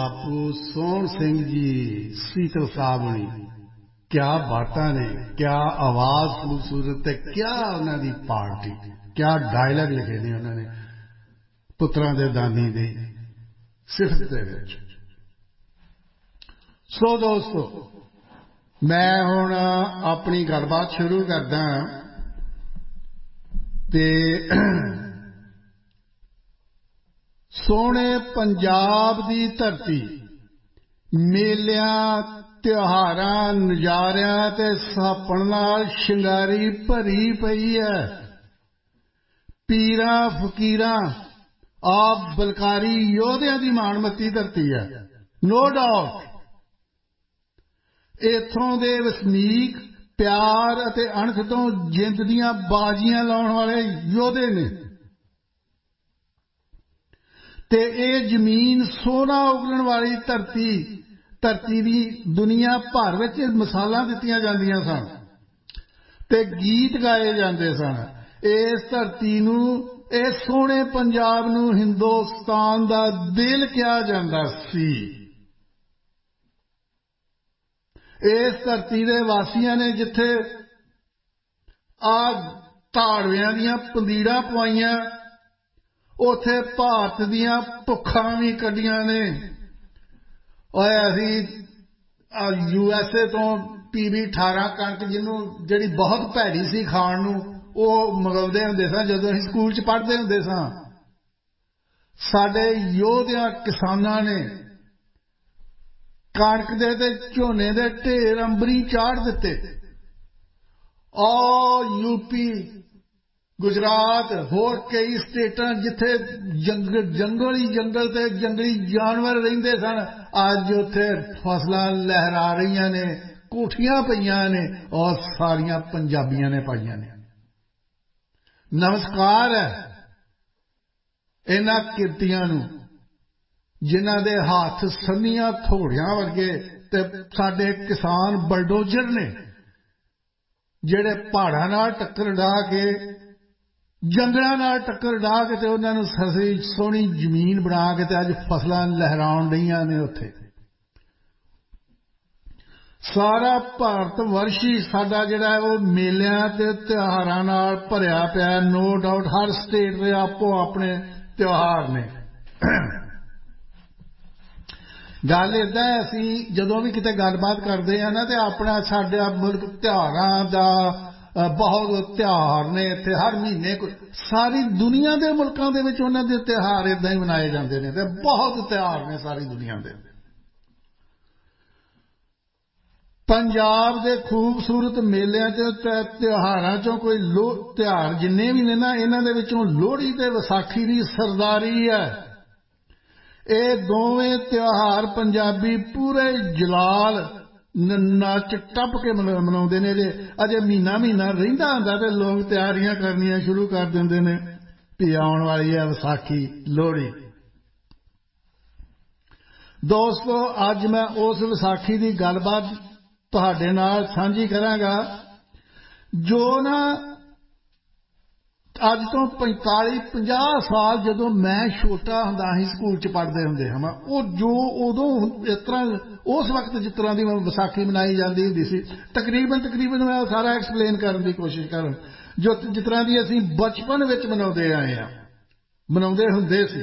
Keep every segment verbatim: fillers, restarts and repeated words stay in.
बापू सोहन सिंह जी सीतल साहब ने क्या बातां ने, क्या आवाज खूबसूरत है, क्या उन्होंने पार्टी, क्या डायलॉग लिखे ने उन्होंने पुत्रां दे दानी दी सिफत दे विच। सो दोस्तों मैं हुण अपनी गलबात शुरू करदा ते सोहणे पंजाब दी धरती मेलियां त्योहारां नज़ारियां ते सापण नाल शिंगारी भरी पई है। पीरां फकीरां आप बलकारी योधियां दी माणमती धरती है, नो डाउट। इत्थों दे वसनीक प्यार अते अणख तो जिंद दियां बाजियां लाउण वाले योधे ने ते ए जमीन सोना उगलण वाली धरती धरती दी दुनिया भर विच मिसालां दित्तियां जांदियां सन ते गीत गाए जांदे सन। इस धरती नूं इस सोहणे पंजाब नूं हिंदुस्तान दा दिल कहा जांदा सी। इस धरती दे वासियां ने जिथे आ धाड़वियां दियां पंदीड़ां पवाइयां उथे भारत दियां भुखां भी कड्डियां ने। और असी यू एस ए तो पी वी अठारह कणक जिन्हों जिहड़ी बहुत भैड़ी सी खाण नूं ਉਹ ਮੰਗਾਉਂਦੇ ਹੁੰਦੇ ਸਾਂ ਜਦੋਂ ਅਸੀਂ ਸਕੂਲ ਚ ਪੜ੍ਹਦੇ ਹੁੰਦੇ ਸਾਂ। ਸਾਡੇ ਯੋਧਿਆਂ ਕਿਸਾਨਾਂ ਨੇ ਕਣਕ ਦੇ ਤੇ ਝੋਨੇ ਦੇ ਢੇਰ ਅੰਬਰੀ ਚਾੜ ਦਿੱਤੇ। ਔਰ ਯੂਪੀ ਗੁਜਰਾਤ ਹੋਰ ਕਈ ਸਟੇਟਾਂ ਜਿੱਥੇ ਜੰਗਲ ਜੰਗਲ ਹੀ ਜੰਗਲ ਤੇ ਜੰਗਲੀ ਜਾਨਵਰ ਰਹਿੰਦੇ ਸਨ ਅੱਜ ਉੱਥੇ ਫਸਲਾਂ ਲਹਿਰਾ ਰਹੀਆਂ ਨੇ, ਕੋਠੀਆਂ ਪਈਆਂ ਨੇ ਔਰ ਸਾਰੀਆਂ ਪੰਜਾਬੀਆਂ ਨੇ ਪਾਈਆਂ ਨੇ। नमस्कार है इन्हां किरतियां नूं जिन्हां दे हाथ संनियां थोड़ियां वर्गे ते साडे किसान बलडोजर ने जिहड़े पहाड़ां नाल टक्कर ढा के जंगलां नाल टक्कर ढा के ते उन्हां नूं ससी सोहणी जमीन बना के ते अज फसलां लहराउण रहीआं ने। उत्थे सारा भारत वर्ष ही साडा जिहड़ा है वो मेलियां ते त्योहारां नाल भरिया पिया। नो डाउट हर स्टेट दे आपो अपने त्योहार ने। गल इदां है असीं जदों भी किते गलबात करदे आ ना ते अपना साडा मुल्क त्योहारां दा बहुत त्योहार ने। इत्थे हर महीने सारी दुनिया दे मुल्कां दे विच उन्हां दे त्योहार इदां ही मनाए जांदे ने ते बहुत त्योहार ने सारी दुनिया दे। पंजाब दे खूबसूरत मेलियां ते त्योहारां चों कोई लो त्योहार जिन्ने भी ने ना इन्हां दे विचों लोहड़ी ते विसाखी दी सरदारी है। ये दोवें त्योहार पंजाबी पूरे जलाल नच टप के मनाउंदे ने। जे अजे महीना महीना रहिंदा हुंदा ते लोग तैयारियां करनियां शुरू कर दिंदे ने भी आउण वाली है विसाखी लोहड़ी। दोस्तों अज मैं उस विसाखी दी गलबात तुहाडे नाल सांझी करांगा जो ना अज तो पैंताली पचास साल जदों मैं छोटा हुंदा सी स्कूल च पढ़दे हुंदे हां वो जो उदों इस तरह उस वक्त जिस तरह की विसाखी मनाई जाती हुंदी सी तकरीबन तकरीबन मैं सारा एक्सप्लेन करने की कोशिश करूं जो जिस तरह की असीं बचपन विच मनाउंदे आए हां मनाउंदे हुंदे सी।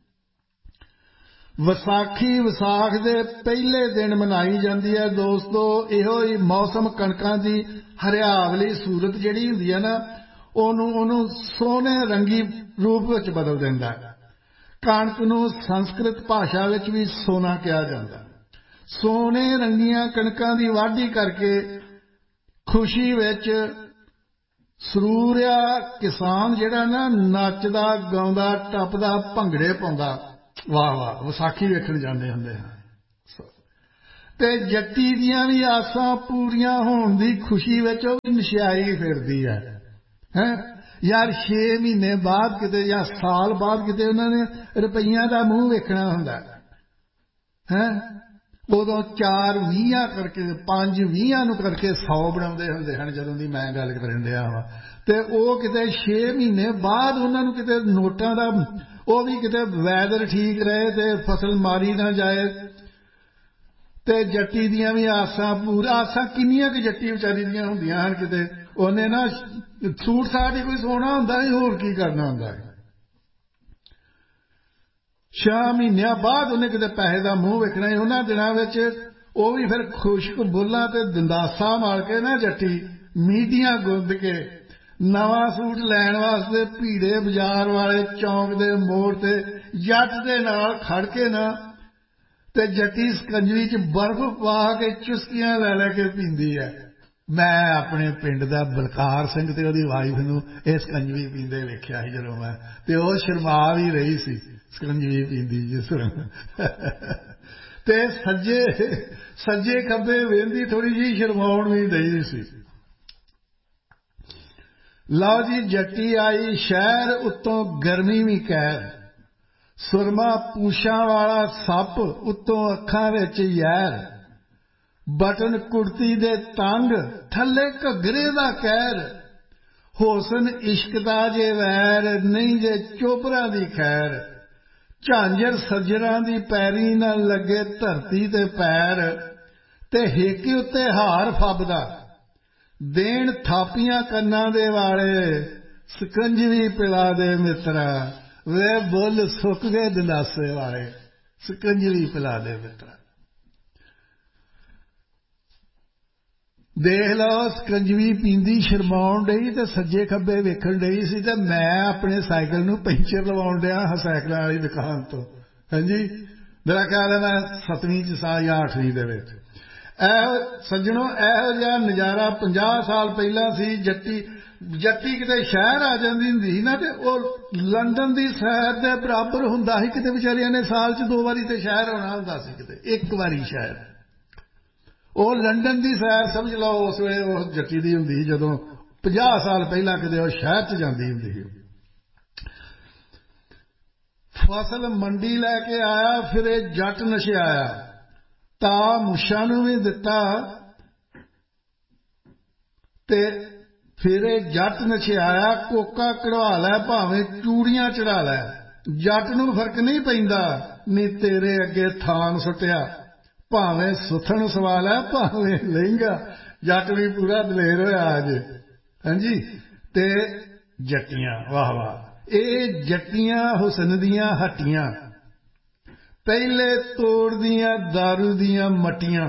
विसाखी विसाख दे पहले दिन मनाई जाती है दोस्तों। इहो ही मौसम कणकां दी हरियावली सूरत जिहड़ी हुंदी है ना ओनू ओनू सोहणे रंगी रूप विच बदल दिंदा है। कणक नूं संस्कृत भाषा विच भी सोना कहा जांदा। सोहणे रंगीआं कणकां दी वाढी करके खुशी विच सरूरिया किसान जिहड़ा ना नचदा गाउंदा टपदा भंगड़े पाउंदा वाह वाह विसाखी वेखण जांदे हुंदे हां ते जट्टी दियां भी आसां पूरियां होण दी खुशी विच ओह नशियाई फिरदी है हैं यार। छे महीने बाद किते या साल बाद किते उन्होंने रुपईयां दा मूँह वेखना हुंदा है। उदों चार वीहां करके पांच वीहां नूं करके सौ बनाउंदे हुंदे हन जदों दी मैं गल करन दिया वां ते ओह किते छे महीने बाद उन्हां नूं किते नोटां दा ਉਹ ਵੀ ਕਿਤੇ ਵੈਦਰ ਠੀਕ ਰਹੇ ਤੇ ਫਸਲ ਮਾਰੀ ਨਾ ਜਾਏ ਤੇ ਜੱਟੀ ਦੀਆਂ ਵੀ ਆਸਾਂ ਪੂਰਾ ਆਸਾਂ ਕਿੰਨੀਆਂ ਕੁ ਜੱਟੀ ਵਿਚਾਰੀ ਦੀਆਂ ਹੁੰਦੀਆਂ ਹਨ ਕਿਤੇ ਉਹਨੇ ਨਾ ਸੂਟ ਸਾਟ ਹੀ ਕੋਈ ਸੋਹਣਾ ਹੁੰਦਾ ਸੀ ਹੋਰ ਕੀ ਕਰਨਾ ਹੁੰਦਾ ਹੈ ਛੇ ਮਹੀਨਿਆਂ ਬਾਅਦ ਉਹਨੇ ਕਿਤੇ ਪੈਸੇ ਦਾ ਮੂੰਹ ਵੇਖਣਾ ਉਹਨਾਂ ਦਿਨਾਂ ਵਿੱਚ ਉਹ ਵੀ ਫਿਰ ਖੁਸ਼ਕ ਬੁੱਲਾਂ ਤੇ ਦੰਦਾਸਾ ਮਾਰ ਕੇ ਨਾ ਜੱਟੀ ਮੀਡੀਆਂ ਗੁੰਦ ਕੇ ਨਵਾਂ ਸੂਟ ਲੈਣ ਵਾਸਤੇ ਭੀੜੇ ਬਾਜ਼ਾਰ ਵਾਲੇ ਚੌਂਕ ਦੇ ਮੋੜ ਤੇ ਜੱਟ ਦੇ ਨਾਲ ਖੜ ਕੇ ਨਾ ਤੇ ਜੱਟੀ ਸਕੰਜਵੀ 'ਚ ਬਰਫ਼ ਪਾ ਕੇ ਚੁਸਕੀਆਂ ਲੈ ਲੈ ਕੇ ਪੀਂਦੀ ਹੈ ਮੈਂ ਆਪਣੇ ਪਿੰਡ ਦਾ ਬਲਕਾਰ ਸਿੰਘ ਤੇ ਉਹਦੀ ਵਾਈਫ ਨੂੰ ਇਹ ਸਕੰਜਵੀ ਪੀਂਦੇ ਵੇਖਿਆ ਸੀ ਜਦੋਂ ਮੈਂ ਤੇ ਉਹ ਸ਼ਰਮਾ ਵੀ ਰਹੀ ਸੀ ਸਕੰਜਵੀ ਪੀਂਦੀ ਜਿਸ ਤਰ੍ਹਾਂ ਤੇ ਸੱਜੇ ਸੱਜੇ ਖੱਬੇ ਵੇਂਦੀ ਥੋੜੀ ਜਿਹੀ ਸ਼ਰਮਾਉਣ ਵੀ ਦਈ ਸੀ ਲਓ ਜੀ ਜੱਟੀ ਆਈ ਸ਼ਹਿਰ ਉੱਤੋਂ ਗਰਮੀ ਵੀ ਕਹਿਰ ਸੁਰਮਾ ਪੂਛਾਂ ਵਾਲਾ ਸੱਪ ਉੱਤੋਂ ਅੱਖਾਂ ਵਿੱਚ ਯੈਰ ਬਟਨ ਕੁੜਤੀ ਦੇ ਤੰਗ ਥੱਲੇ ਘੱਗਰੇ ਦਾ ਕਹਿਰ ਹੁਸਨ ਇਸ਼ਕ ਦਾ ਜੇ ਵੈਰ ਨਹੀਂ ਜੇ ਚੋਪਰਾਂ ਦੀ ਖੈਰ ਝਾਂਜਰ ਸੱਜਰਾਂ ਦੀ ਪੈਰੀ ਨਾ ਲੱਗੇ ਧਰਤੀ ਤੇ ਪੈਰ ਤੇ ਹੇਕੇ ਉੱਤੇ ਹਾਰ ਫੱਬਦਾ ਦੇਣ ਥਾਪੀਆਂ ਕੰਨਾਂ ਦੇ ਵਾਲੇ ਸਕੰਜਵੀ ਪਿਲਾ ਦੇ ਮਿੱਤਰਾ ਵੇ ਬੁੱਲ ਸੁੱਕ ਗਏ ਦੰਦਾਸੇ ਵਾਲੇ ਸਕੰਜਵੀ ਪਿਲਾ ਦੇ ਮਿੱਤਰਾ ਦੇਖ ਲਓ ਸਕੰਜਵੀ ਪੀਂਦੀ ਸ਼ਰਮਾਉਣ ਡਈ ਤੇ ਸੱਜੇ ਖੱਬੇ ਵੇਖਣ ਡਈ ਸੀ ਤੇ ਮੈਂ ਆਪਣੇ ਸਾਈਕਲ ਨੂੰ ਪੈਂਚਰ ਲਵਾਉਣ ਡਿਆ ਸਾਈਕਲਾਂ ਵਾਲੀ ਦੁਕਾਨ ਤੋਂ ਹਾਂਜੀ ਮੇਰਾ ਖਿਆਲ ਹੈ ਮੈਂ ਸੱਤਵੀਂ ਚ ਸਾਂ ਜਾਂ ਅੱਠਵੀਂ ਦੇ ਵਿੱਚ ਇਹੋ ਸੱਜਣੋ ਇਹੋ ਜਿਹਾ ਨਜ਼ਾਰਾ ਪੰਜਾਹ ਸਾਲ ਪਹਿਲਾਂ ਸੀ ਜੱਟੀ ਜੱਟੀ ਕਿਤੇ ਸ਼ਹਿਰ ਆ ਜਾਂਦੀ ਹੁੰਦੀ ਸੀ ਨਾ ਤੇ ਉਹ ਲੰਡਨ ਦੀ ਸੈਰ ਦੇ ਬਰਾਬਰ ਹੁੰਦਾ ਸੀ ਕਿਤੇ ਵਿਚਾਰੀਆਂ ਨੇ ਸਾਲ ਚ ਦੋ ਵਾਰੀ ਤੇ ਸ਼ਹਿਰ ਆਉਣਾ ਹੁੰਦਾ ਸੀ ਕਿਤੇ ਇੱਕ ਵਾਰੀ ਸ਼ਹਿਰ ਉਹ ਲੰਡਨ ਦੀ ਸੈਰ ਸਮਝ ਲਓ ਉਸ ਵੇਲੇ ਉਹ ਜੱਟੀ ਦੀ ਹੁੰਦੀ ਜਦੋਂ ਪੰਜਾਹ ਸਾਲ ਪਹਿਲਾਂ ਕਿਤੇ ਉਹ ਸ਼ਹਿਰ ਚ ਜਾਂਦੀ ਹੁੰਦੀ ਸੀ ਫਸਲ ਮੰਡੀ ਲੈ ਕੇ ਆਇਆ ਫਿਰ ਇਹ ਜੱਟ ਨਸ਼ਿਆਇਆ ਤਾਂ ਮੁੱਛਾਂ ਨੂੰ ਵੀ ਦਿੱਤਾ ਤੇ ਫਿਰ ਇਹ ਜੱਟ ਨਸ਼ਿਆਇਆ ਕੋਕਾ ਕਢਵਾ ਲੈ ਭਾਵੇਂ ਚੂੜੀਆਂ ਚੜਾ ਲੈ ਜੱਟ ਨੂੰ ਫਰਕ ਨਹੀਂ ਪੈਂਦਾ ਨੀ ਤੇਰੇ ਅੱਗੇ ਥਾਨ ਸੁੱਟਿਆ ਭਾਵੇਂ ਸੁਥਣ ਸਵਾਲ ਹੈ ਭਾਵੇਂ ਲਹਿੰਗਾ ਜੱਟ ਵੀ ਪੂਰਾ ਦਲੇਰ ਹੋਇਆ ਅੱਜ ਹਾਂਜੀ ਤੇ ਜੱਟੀਆਂ ਵਾਹ ਵਾਹ ਇਹ ਜੱਟੀਆਂ ਹੁਸਨ ਦੀਆਂ ਹੱਟੀਆਂ ਪਹਿਲੇ ਤੋੜਦੀਆਂ ਦਾਰੂ ਦੀਆਂ ਮੱਟੀਆਂ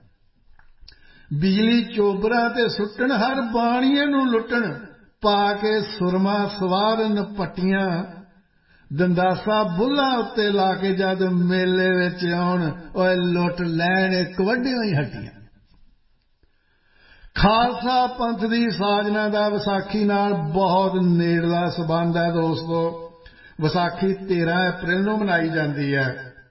ਬਿਜਲੀ ਚੋਬਰਾਂ ਤੇ ਸੁੱਟਣ ਹਰ ਬਾਣੀਏ ਨੂੰ ਲੁੱਟਣ ਪਾ ਕੇ ਸੁਰਮਾ ਸਵਾਰਨ ਪੱਟੀਆਂ ਦੰਦਾਸਾ ਬੁੱਲਾਂ ਉੱਤੇ ਲਾ ਕੇ ਜਦ ਮੇਲੇ ਵਿੱਚ ਆਉਣ ਓਏ ਲੁੱਟ ਲੈਣ ਇੱਕ ਵੱਡੀਆਂ ਹੀ ਹੱਟੀਆਂ ਖਾਲਸਾ ਪੰਥ ਦੀ ਸਾਜਨਾ ਦਾ ਵਿਸਾਖੀ ਨਾਲ ਬਹੁਤ ਨੇੜਲਾ ਸਬੰਧ ਹੈ ਦੋਸਤੋ ਵਿਸਾਖੀ ਤੇਰਾਂ ਅਪ੍ਰੈਲ ਨੂੰ ਮਨਾਈ ਜਾਂਦੀ ਹੈ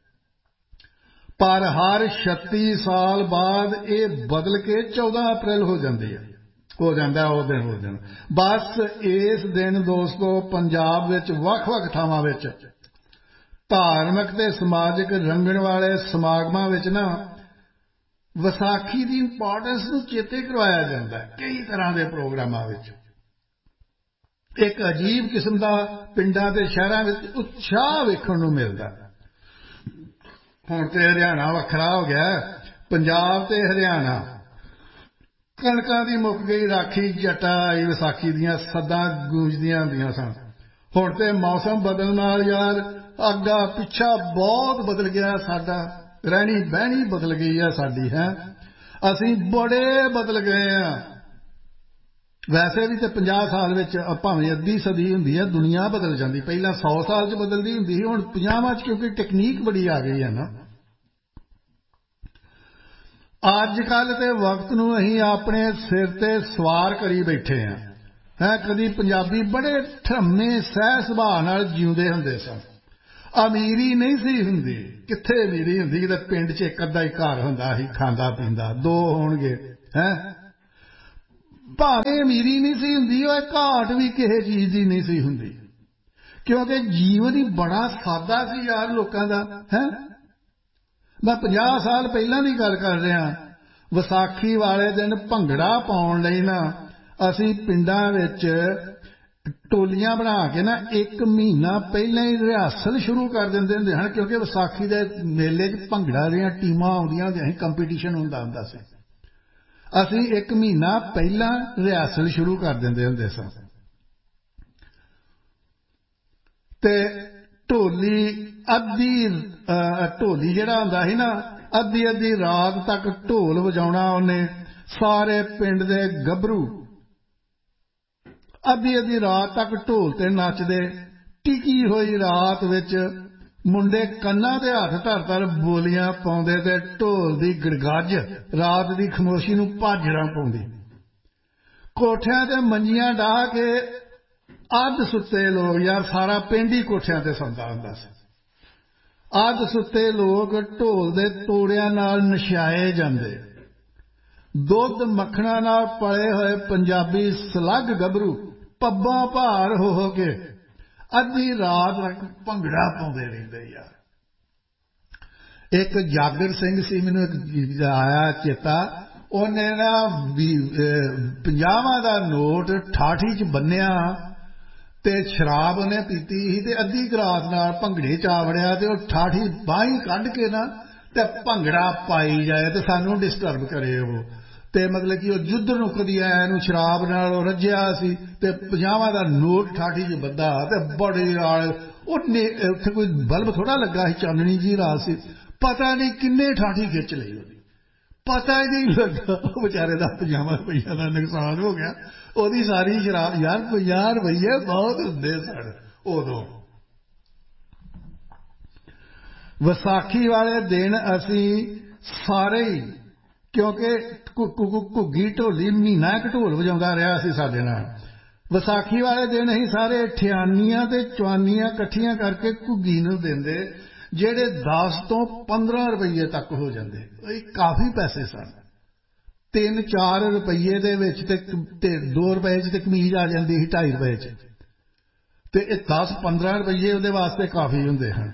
ਪਰ ਹਰ ਛੱਤੀ ਸਾਲ ਬਾਅਦ ਇਹ ਬਦਲ ਕੇ ਚੌਦਾਂ ਅਪ੍ਰੈਲ ਹੋ ਜਾਂਦੀ ਹੈ ਹੋ ਜਾਂਦਾ ਉਹ ਦਿਨ ਹੋ ਜਾਣਾ ਬਸ ਇਸ ਦਿਨ ਦੋਸਤੋ ਪੰਜਾਬ ਵਿੱਚ ਵੱਖ-ਵੱਖ ਥਾਵਾਂ ਵਿੱਚ ਧਾਰਮਿਕ ਤੇ ਸਮਾਜਿਕ ਰੰਗਣ ਵਾਲੇ ਸਮਾਗਮਾਂ ਵਿੱਚ ਨਾ ਵਿਸਾਖੀ ਦੀ ਇੰਪੋਰਟੈਂਸ ਨੂੰ ਚੇਤੇ ਕਰਵਾਇਆ ਜਾਂਦਾ ਹੈ ਕਈ ਤਰ੍ਹਾਂ ਦੇ ਪ੍ਰੋਗਰਾਮਾਂ ਵਿੱਚ ਇੱਕ ਅਜੀਬ ਕਿਸਮ ਦਾ ਪਿੰਡਾਂ ਤੇ ਸ਼ਹਿਰਾਂ ਵਿੱਚ ਉਤਸ਼ਾਹ ਵੇਖਣ ਨੂੰ ਮਿਲਦਾ ਹੁਣ ਤੇ ਹਰਿਆਣਾ ਵੱਖਰਾ ਹੋ ਗਿਆ ਪੰਜਾਬ ਤੇ ਹਰਿਆਣਾ ਕਣਕਾਂ ਦੀ ਮੁੱਕ ਗਈ ਰਾਖੀ ਜੱਟਾ ਆਈ ਵਿਸਾਖੀ ਦੀਆਂ ਸੱਦਾਂ ਗੂੰਜਦੀਆਂ ਹੁੰਦੀਆਂ ਸਨ ਹੁਣ ਤੇ ਮੌਸਮ ਬਦਲਣ ਨਾਲ ਯਾਰ ਅੱਗਾ ਪਿੱਛਾ ਬਹੁਤ ਬਦਲ ਗਿਆ ਸਾਡਾ ਰਹਿਣੀ ਬਹਿਣੀ ਬਦਲ ਗਈ ਹੈ ਸਾਡੀ ਹੈ ਅਸੀਂ ਬੜੇ ਬਦਲ ਗਏ ਹਾਂ ਵੈਸੇ ਵੀ ਤੇ ਪੰਜਾਹ ਸਾਲ ਵਿੱਚ ਭਾਵੇਂ ਅੱਧੀ ਸਦੀ ਹੁੰਦੀ ਹੈ ਦੁਨੀਆ ਬਦਲ ਜਾਂਦੀ ਪਹਿਲਾਂ ਸੌ ਸਾਲ ਚ ਬਦਲਦੀ ਹੁੰਦੀ ਸੀ ਹੁਣ ਪੰਜਾਹਾਂ ਚ ਕਿਉਂਕਿ ਟੈਕਨੀਕ ਬੜੀ ਆ ਗਈ ਹੈ ਨਾ ਅੱਜ ਕੱਲ ਤੇ ਵਕਤ ਨੂੰ ਅਸੀਂ ਆਪਣੇ ਸਿਰ ਤੇ ਸਵਾਰ ਕਰੀ ਬੈਠੇ ਹਾਂ ਹੈ ਕਦੀ ਪੰਜਾਬੀ ਬੜੇ ਠਰਮੇ ਸਹਿ ਸੁਭਾਅ ਨਾਲ ਜਿਉਂਦੇ ਹੁੰਦੇ ਸਨ ਅਮੀਰੀ ਨਹੀਂ ਸੀ ਹੁੰਦੀ ਕਿੱਥੇ ਅਮੀਰੀ ਹੁੰਦੀ ਕਿਤੇ ਪਿੰਡ 'ਚ ਇੱਕ ਅੱਧਾ ਹੀ ਘਰ ਹੁੰਦਾ ਸੀ ਖਾਂਦਾ ਪੀਂਦਾ ਦੋ ਹੋਣਗੇ ਹੈ ਭਾਵੇਂ ਅਮੀਰੀ ਨਹੀਂ ਸੀ ਹੁੰਦੀ ਉਹ ਘਾਟ ਵੀ ਕਿਸੇ ਚੀਜ਼ ਦੀ ਨਹੀਂ ਸੀ ਹੁੰਦੀ ਕਿਉਂਕਿ ਜੀਵਨ ਹੀ ਬੜਾ ਸਾਦਾ ਸੀ ਯਾਰ ਲੋਕਾਂ ਦਾ ਹੈ ਮੈਂ ਪੰਜਾਹ ਸਾਲ ਪਹਿਲਾਂ ਦੀ ਗੱਲ ਕਰ ਰਿਹਾ ਵਿਸਾਖੀ ਵਾਲੇ ਦਿਨ ਭੰਗੜਾ ਪਾਉਣ ਲਈ ਨਾ ਅਸੀਂ ਪਿੰਡਾਂ ਵਿੱਚ ਟੋਲੀਆਂ ਬਣਾ ਕੇ ਨਾ ਇੱਕ ਮਹੀਨਾ ਪਹਿਲਾਂ ਹੀ ਰਿਹਰਸਲ ਸ਼ੁਰੂ ਕਰ ਦਿੰਦੇ ਹੁੰਦੇ ਹਨ, ਕਿਉਂਕਿ ਵਿਸਾਖੀ ਦੇ ਮੇਲੇ 'ਚ ਭੰਗੜਾ ਦੀਆਂ ਟੀਮਾਂ ਆਉਂਦੀਆਂ ਹੁੰਦੀਆਂ ਸੀ, ਕੰਪੀਟੀਸ਼ਨ ਹੁੰਦਾ ਹੁੰਦਾ ਸੀ। ਅਸੀਂ ਇੱਕ ਮਹੀਨਾ ਪਹਿਲਾਂ ਰਿਹਰਸਲ ਸ਼ੁਰੂ ਕਰ ਦਿੰਦੇ ਹੁੰਦੇ ਸਾਂ। ਤੇ ਢੋਲੀ ਅੱਧੀ ਢੋਲੀ ਜਿਹੜਾ ਹੁੰਦਾ ਸੀ ਨਾ, ਅੱਧੀ ਅੱਧੀ ਰਾਤ ਤੱਕ ਢੋਲ ਵਜਾਉਣਾ ਉਹਨੇ। ਸਾਰੇ ਪਿੰਡ ਦੇ ਗੱਭਰੂ ਅੱਧੀ ਅੱਧੀ ਰਾਤ ਤੱਕ ਢੋਲ ਤੇ ਨੱਚਦੇ। ਟਿਕੀ ਹੋਈ ਰਾਤ ਵਿੱਚ ਮੁੰਡੇ ਕੰਨਾਂ ਤੇ ਹੱਥ ਧਰ ਧਰ ਬੋਲੀਆਂ ਪਾਉਂਦੇ ਤੇ ਢੋਲ ਦੀ ਗੜਗੱਜ ਰਾਤ ਦੀ ਖਾਮੋਸ਼ੀ ਨੂੰ ਭਾਜੜਾਂ ਪਾਉਂਦੀ। ਕੋਠਿਆਂ ਤੇ ਮੰਜੀਆਂ ਡਾਹ ਕੇ ਅੱਧ ਸੁੱਤੇ ਲੋਕ, ਯਾਰ ਸਾਰਾ ਪਿੰਡ ਹੀ ਕੋਠਿਆਂ ਤੇ ਸੌਂਦਾ ਹੁੰਦਾ ਸੀ। ਅੱਧ ਸੁੱਤੇ ਲੋਕ ਢੋਲ ਦੇ ਤੋੜਿਆਂ ਨਾਲ ਨਸ਼ਾਏ ਜਾਂਦੇ। ਦੁੱਧ ਮੱਖਣਾ ਨਾਲ ਪਲੇ ਹੋਏ ਪੰਜਾਬੀ ਸਲੱਗ ਗੱਭਰੂ ਪੱਬਾਂ ਭਾਰ ਹੋ ਹੋ ਕੇ ਅੱਧੀ ਰਾਤ ਤੱਕ ਭੰਗੜਾ ਪਾਉਂਦੇ ਰਹਿੰਦੇ। ਯਾਰ ਇੱਕ ਜਾਗਰ ਸਿੰਘ ਸੀ, ਮੈਨੂੰ ਇੱਕ ਆਇਆ ਚੇਤਾ, ਉਹਨੇ ਨਾ ਪੰਜਾਹਾਂ ਦਾ ਨੋਟ ਠਾਠੀ 'ਚ ਬੰਨਿਆ ਤੇ ਸ਼ਰਾਬ ਉਹਨੇ ਪੀਤੀ ਸੀ ਤੇ ਅੱਧੀ ਰਾਤ ਨਾਲ ਭੰਗੜੇ 'ਚ ਆ ਵੜਿਆ ਤੇ ਉਹ ਠਾਠੀ ਬਾਹੀਂ ਕੱਢ ਕੇ ਨਾ ਤੇ ਭੰਗੜਾ ਪਾਈ ਜਾਏ ਤੇ ਸਾਨੂੰ ਡਿਸਟਰਬ ਕਰੇ ਉਹ। ਤੇ ਮਤਲਬ ਕਿ ਉਹ ਜੁੱਧਰ ਨੂੰ ਕਦੀ ਆਇਆ, ਇਹਨੂੰ ਸ਼ਰਾਬ ਨਾਲ ਉਹ ਰੱਜਿਆ ਸੀ ਤੇ ਪੰਜਾਹਾਂ ਦਾ ਨੋਟ ਠਾਠੀ 'ਚ ਬੱਧਾ ਤੇ ਬੜੇ ਨਾਲ ਉਹਨੇ, ਉੱਥੇ ਕੋਈ ਬਲਬ ਥੋੜਾ ਲੱਗਾ ਸੀ, ਚਾਨਣੀ ਜੀ ਰਾਤ ਸੀ, ਪਤਾ ਨਹੀਂ ਕਿੰਨੇ ਠਾਠੀ ਖਿੱਚ ਲਈ ਉਹਦੀ, ਪਤਾ ਹੀ ਨਹੀਂ ਲੱਗਾ। ਉਹ ਵਿਚਾਰੇ ਦਾ ਪੰਜਾਹਾਂ ਰੁਪਈਆ ਦਾ ਨੁਕਸਾਨ ਹੋ ਗਿਆ, ਉਹਦੀ ਸਾਰੀ ਸ਼ਰਾਬ। ਯਾਰ ਪੰਜਾਹ ਰੁਪਈਏ ਬਹੁਤ ਹੁੰਦੇ ਸਨ ਉਦੋਂ। ਵਿਸਾਖੀ ਵਾਲੇ ਦਿਨ ਅਸੀਂ ਸਾਰੇ ਹੀ, ਕਿਉਂਕਿ ਘੁੱਗੀ ਢੋਲੀ ਮਹੀਨਾ ਇੱਕ ਢੋਲ ਵਜਾਉਂਦਾ ਰਿਹਾ ਸੀ ਸਾਡੇ ਨਾਲ, ਵਿਸਾਖੀ ਵਾਲੇ ਦਿਨ ਅਸੀਂ ਸਾਰੇ ਠਿਆਨੀਆਂ ਤੇ ਚਵਾਨੀਆਂ ਇਕੱਠੀਆਂ ਕਰਕੇ ਘੁੱਗੀ ਨੂੰ ਦਿੰਦੇ, ਜਿਹੜੇ ਦਸ ਤੋਂ ਪੰਦਰਾਂ ਰੁਪਈਏ ਤੱਕ ਹੋ ਜਾਂਦੇ। ਇਹ ਕਾਫੀ ਪੈਸੇ ਸਨ। ਤਿੰਨ ਚਾਰ ਰੁਪਈਏ ਦੇ ਵਿੱਚ ਤੇ ਦੋ ਰੁਪਏ 'ਚ ਤੇ ਕਮੀਜ਼ ਆ ਜਾਂਦੀ ਸੀ, ਢਾਈ ਰੁਪਏ 'ਚ, ਤੇ ਇਹ ਦਸ ਪੰਦਰਾਂ ਰੁਪਈਏ ਉਹਦੇ ਵਾਸਤੇ ਕਾਫੀ ਹੁੰਦੇ ਹਨ।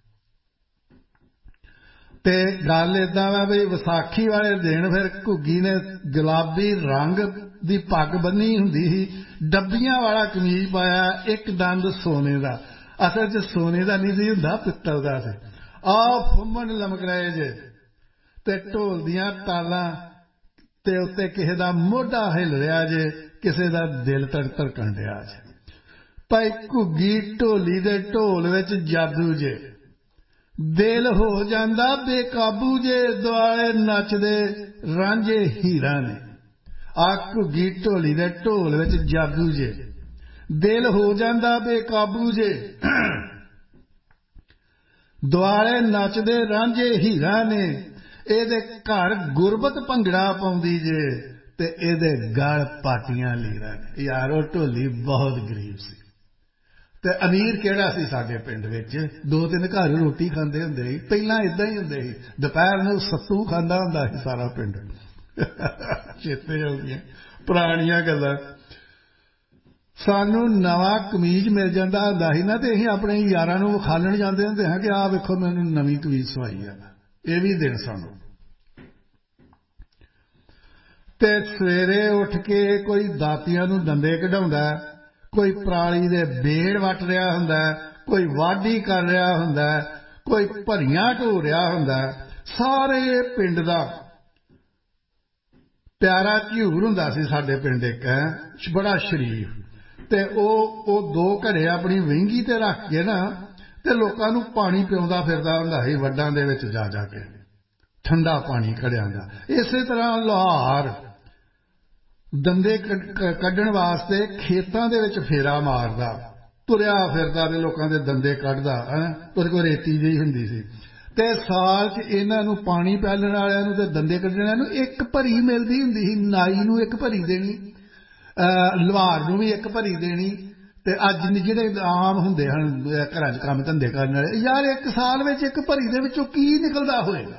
ਤੇ ਗੱਲ ਏਦਾਂ ਵਾ ਵੀ ਵਿਸਾਖੀ ਵਾਲੇ ਦਿਨ ਫਿਰ ਘੁੱਗੀ ਨੇ ਗੁਲਾਬੀ ਰੰਗ ਦੀ ਪੱਗ ਬੰਨੀ ਹੁੰਦੀ ਸੀ, ਡੱਬੀਆਂ ਵਾਲਾ ਕਮੀਜ਼ ਪਾਇਆ, ਇੱਕ ਦੰਦ ਸੋਨੇ ਦਾ, ਅਸਲ 'ਚ ਸੋਨੇ ਦਾ ਨਹੀਂ ਸੀ ਹੁੰਦਾ, ਪਿੱਤਲ ਦਾ ਸੀ। ਆਹ ਫੁੰਮਣ ਲਮਕ ਰਹੇ ਜੇ ਤੇ ਢੋਲ ਦੀਆਂ ਤਾਲਾਂ ਤੇ ਉੱਤੇ ਕਿਸੇ ਦਾ ਮੋਢਾ ਹਿੱਲ ਰਿਹਾ ਜੇ, ਕਿਸੇ ਦਾ ਦਿਲ ਧੜਕ ਧੜਕਣ ਰਿਹਾ ਜੇ। ਭਾਈ ਘੁੱਗੀ ਢੋਲੀ ਦੇ ਢੋਲ ਵਿੱਚ ਜਾਦੂ ਜੇ, ਦਿਲ ਹੋ ਜਾਂਦਾ ਬੇਕਾਬੂ ਜੇ, ਦੁਆਲੇ ਨੱਚਦੇ ਰਾਂਝੇ ਹੀਰਾਂ ਨੇ। ਆਹ ਘੁੱਗੀ ਢੋਲੀ ਦੇ ਢੋਲ ਵਿੱਚ ਜਾਦੂ ਜੇ, ਦਿਲ ਹੋ ਜਾਂਦਾ ਬੇਕਾਬੂ ਜੇ, ਦੁਆਲੇ ਨੱਚਦੇ ਰਾਂਝੇ ਹੀਰਾਂ ਨੇ। ਇਹਦੇ ਘਰ ਗੁਰਬਤ ਭੰਗੜਾ ਪਾਉਂਦੀ ਜੇ ਤੇ ਇਹਦੇ ਗਲ ਪਾਟੀਆਂ ਲੀਰਾਂ ਨੇ। ਯਾਰ ਉਹ ਢੋਲੀ ਬਹੁਤ ਗਰੀਬ ਸੀ ਤੇ ਅਮੀਰ ਕਿਹੜਾ ਸੀ ਸਾਡੇ ਪਿੰਡ ਵਿੱਚ। ਦੋ ਤਿੰਨ ਘਰ ਰੋਟੀ ਖਾਂਦੇ ਹੁੰਦੇ ਸੀ, ਪਹਿਲਾਂ ਏਦਾਂ ਹੀ ਹੁੰਦੇ ਸੀ, ਦੁਪਹਿਰ ਨੂੰ ਸੱਤੂ ਖਾਂਦਾ ਹੁੰਦਾ ਸੀ ਸਾਰਾ ਪਿੰਡ। ਚੇਤੇ ਆਉਂਦੀਆਂ ਪੁਰਾਣੀਆਂ ਗੱਲਾਂ। ਸਾਨੂੰ ਨਵਾਂ ਕਮੀਜ਼ ਮਿਲ ਜਾਂਦਾ ਹੁੰਦਾ ਸੀ ਨਾ, ਤੇ ਅਸੀਂ ਆਪਣੇ ਯਾਰਾਂ ਨੂੰ ਵਿਖਾਲਣ ਜਾਂਦੇ ਹੁੰਦੇ ਹਾਂ ਕਿ ਆਹ ਵੇਖੋ ਮੈਨੂੰ ਨਵੀਂ ਕਮੀਜ਼ ਸਵਾਈ ਆ। ਇਹ ਵੀ ਦਿਨ ਸਾਨੂੰ। ਤੇ ਸਵੇਰੇ ਉੱਠ ਕੇ ਕੋਈ ਦਾਤੀਆਂ ਨੂੰ ਦੰਦੇ ਕਢਾਉਂਦਾ, ਕੋਈ ਪਰਾਲੀ ਦੇ ਬੇੜ ਵੱਟ ਰਿਹਾ ਹੁੰਦਾ, ਕੋਈ ਵਾਢੀ ਕਰ ਰਿਹਾ ਹੁੰਦਾ, ਕੋਈ ਭਰੀਆਂ ਢੋ ਰਿਹਾ ਹੁੰਦਾ। ਸਾਰੇ ਪਿੰਡ ਦਾ ਪਿਆਰਾ ਝਿਊਰ ਹੁੰਦਾ ਸੀ ਸਾਡੇ ਪਿੰਡ ਇੱਕ, ਬੜਾ ਸ਼ਰੀਫ, ਤੇ ਉਹ ਉਹ ਦੋ ਘੜੇ ਆਪਣੀ ਵਹਿੰਗੀ ਤੇ ਰੱਖ ਕੇ ਨਾ ਤੇ ਲੋਕਾਂ ਨੂੰ ਪਾਣੀ ਪਿਆਉਂਦਾ ਫਿਰਦਾ ਹੁੰਦਾ ਸੀ ਵੱਡਾਂ ਦੇ ਵਿੱਚ ਜਾ ਜਾ ਕੇ, ਠੰਡਾ ਪਾਣੀ ਘੜਿਆਂ ਦਾ। ਇਸੇ ਤਰ੍ਹਾਂ ਲੋਹਾਰ ਦੰਦੇ ਕੱਢਣ ਵਾਸਤੇ ਖੇਤਾਂ ਦੇ ਵਿੱਚ ਫੇਰਾ ਮਾਰਦਾ, ਤੁਰਿਆ ਫਿਰਦਾ ਤੇ ਲੋਕਾਂ ਦੇ ਦੰਦੇ ਕੱਢਦਾ। ਉਹਦੇ ਕੋਲ ਰੇਤੀ ਜਿਹੀ ਹੁੰਦੀ ਸੀ ਤੇ ਸਾਲ 'ਚ ਇਹਨਾਂ ਨੂੰ ਪਾਣੀ ਪਿਆਲਣ ਵਾਲਿਆਂ ਨੂੰ ਤੇ ਦੰਦੇ ਕੱਢਣ ਵਾਲਿਆਂ ਨੂੰ ਇੱਕ ਭਰੀ ਮਿਲਦੀ ਹੁੰਦੀ ਸੀ। ਨਾਈ ਨੂੰ ਇੱਕ ਭਰੀ ਦੇਣੀ, ਲੁਹਾਰ ਨੂੰ ਵੀ ਇੱਕ ਭਰੀ ਦੇਣੀ, ਤੇ ਅੱਜ ਜਿਹੜੇ ਆਮ ਹੁੰਦੇ ਹਨ ਘਰਾਂ 'ਚ ਕੰਮ ਧੰਦੇ ਕਰਨ ਵਾਲੇ, ਯਾਰ ਇੱਕ ਸਾਲ ਵਿੱਚ ਇੱਕ ਭਰੀ ਦੇ ਵਿੱਚੋਂ ਕੀ ਨਿਕਲਦਾ ਹੋਏਗਾ।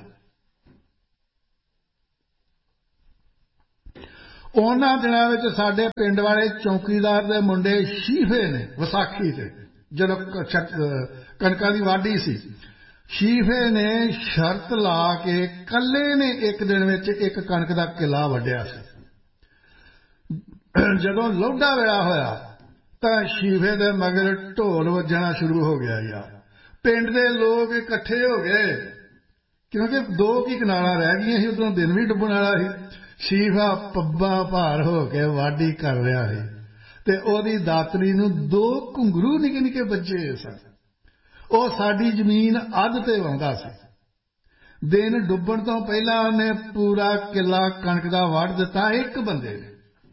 ਉਹਨਾਂ ਦਿਨਾਂ ਵਿੱਚ ਸਾਡੇ ਪਿੰਡ ਵਾਲੇ ਚੌਕੀਦਾਰ ਦੇ ਮੁੰਡੇ ਸ਼ੀਫੇ ਨੇ, ਵਿਸਾਖੀ ਤੇ ਜਦੋਂ ਕਣਕਾਂ ਦੀ ਵਾਢੀ ਸੀ, ਸ਼ੀਫੇ ਨੇ ਸ਼ਰਤ ਲਾ ਕੇ ਇਕੱਲੇ ਨੇ ਇੱਕ ਦਿਨ ਵਿੱਚ ਇੱਕ ਕਣਕ ਦਾ ਕਿੱਲਾ ਵੱਢਿਆ ਸੀ। ਜਦੋਂ ਲੋਢਾ ਵੇਲਾ ਹੋਇਆ ਤਾਂ ਸ਼ੀਫੇ ਦੇ ਮਗਰ ਢੋਲ ਵੱਜਣਾ ਸ਼ੁਰੂ ਹੋ ਗਿਆ ਯਾਰ। ਪਿੰਡ ਦੇ ਲੋਕ ਇਕੱਠੇ ਹੋ ਗਏ ਕਿਉਂਕਿ ਦੋ ਕੀ ਕਨਾਲਾਂ ਰਹਿ ਗਈਆਂ ਸੀ, ਉਦੋਂ ਦਿਨ ਵੀ ਡੁੱਬਣ ਵਾਲਾ ਸੀ। ਸ਼ੀਫਾ ਪੱਬਾਂ ਭਾਰ ਹੋ ਕੇ ਵਾਢੀ ਕਰ ਰਿਹਾ ਸੀ ਤੇ ਉਹਦੀ ਦਾਤਰੀ ਨੂੰ ਦੋ ਘੁੰਗਰੂ ਨਿੱਕੇ ਨਿੱਕੇ ਬੱਚੇ ਸਨ। ਉਹ ਸਾਡੀ ਜ਼ਮੀਨ ਅੱਧ ਤੇ ਵਾਹੁੰਦਾ ਸੀ। ਦਿਨ ਡੁੱਬਣ ਤੋਂ ਪਹਿਲਾਂ ਉਹਨੇ ਪੂਰਾ ਕਿੱਲਾ ਕਣਕ ਦਾ ਵੱਢ ਦਿੱਤਾ ਇੱਕ ਬੰਦੇ ਨੇ।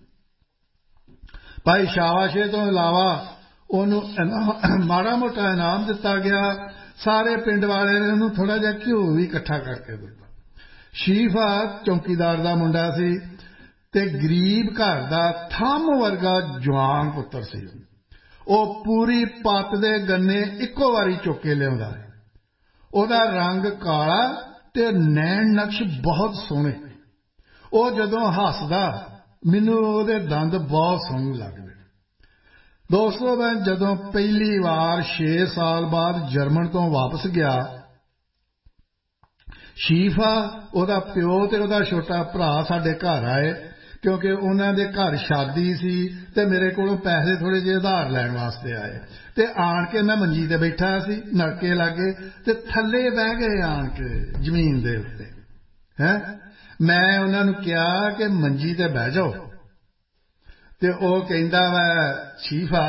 ਭਾਈ ਸ਼ਾਬਾਸ਼ੇ ਤੋਂ ਇਲਾਵਾ ਉਹਨੂੰ ਮਾੜਾ ਮੋਟਾ ਇਨਾਮ ਦਿੱਤਾ ਗਿਆ। ਸਾਰੇ ਪਿੰਡ ਵਾਲਿਆਂ ਨੇ ਉਹਨੂੰ ਥੋੜਾ ਜਿਹਾ ਘਿਓ ਵੀ ਇਕੱਠਾ ਕਰਕੇ ਦਿੱਤਾ। ਸ਼ੀਫਾ ਚੌਕੀਦਾਰ ਦਾ ਮੁੰਡਾ ਸੀ ਤੇ ਗਰੀਬ ਘਰ ਦਾ ਥੰਮ ਵਰਗਾ ਜਵਾਨ ਪੁੱਤਰ ਸੀ। ਉਹ ਪੂਰੀ ਪੱਤ ਦੇ ਗੰਨੇ ਇੱਕੋ ਵਾਰੀ ਚੁੱਕ ਕੇ ਲਿਆਉਂਦਾ। ਉਹਦਾ ਰੰਗ ਕਾਲਾ ਤੇ ਨੈਣ ਨਕਸ਼ ਬਹੁਤ ਸੋਹਣੇ। ਉਹ ਜਦੋਂ ਹੱਸਦਾ ਮੈਨੂੰ ਉਹਦੇ ਦੰਦ ਬਹੁਤ ਸੋਹਣੇ ਲੱਗਦੇ। ਦੋਸਤੋ, ਮੈਂ ਜਦੋਂ ਪਹਿਲੀ ਵਾਰ ਛੇ ਸਾਲ ਬਾਅਦ ਜਰਮਨ ਤੋਂ ਵਾਪਸ ਗਿਆ, ਸ਼ੀਫਾ, ਉਹਦਾ ਪਿਓ ਤੇ ਉਹਦਾ ਛੋਟਾ ਭਰਾ ਸਾਡੇ ਘਰ ਆਏ ਕਿਉਂਕਿ ਉਹਨਾਂ ਦੇ ਘਰ ਸ਼ਾਦੀ ਸੀ ਤੇ ਮੇਰੇ ਕੋਲੋਂ ਪੈਸੇ ਥੋੜੇ ਜਿਹੇ ਉਧਾਰ ਲੈਣ ਵਾਸਤੇ ਆਏ। ਤੇ ਆਣ ਕੇ ਮੈਂ ਮੰਜੀ ਤੇ ਬੈਠਾ ਸੀ ਨਲਕੇ ਲਾਗੇ ਤੇ ਥੱਲੇ ਬਹਿ ਗਏ ਆਣ ਕੇ ਜ਼ਮੀਨ ਦੇ ਉੱਤੇ। ਹੈਂ, ਮੈਂ ਉਹਨਾਂ ਨੂੰ ਕਿਹਾ ਕਿ ਮੰਜੀ ਤੇ ਬਹਿ ਜਾਓ ਤੇ ਉਹ ਕਹਿੰਦਾ ਵਾ, ਸ਼ੀਫਾ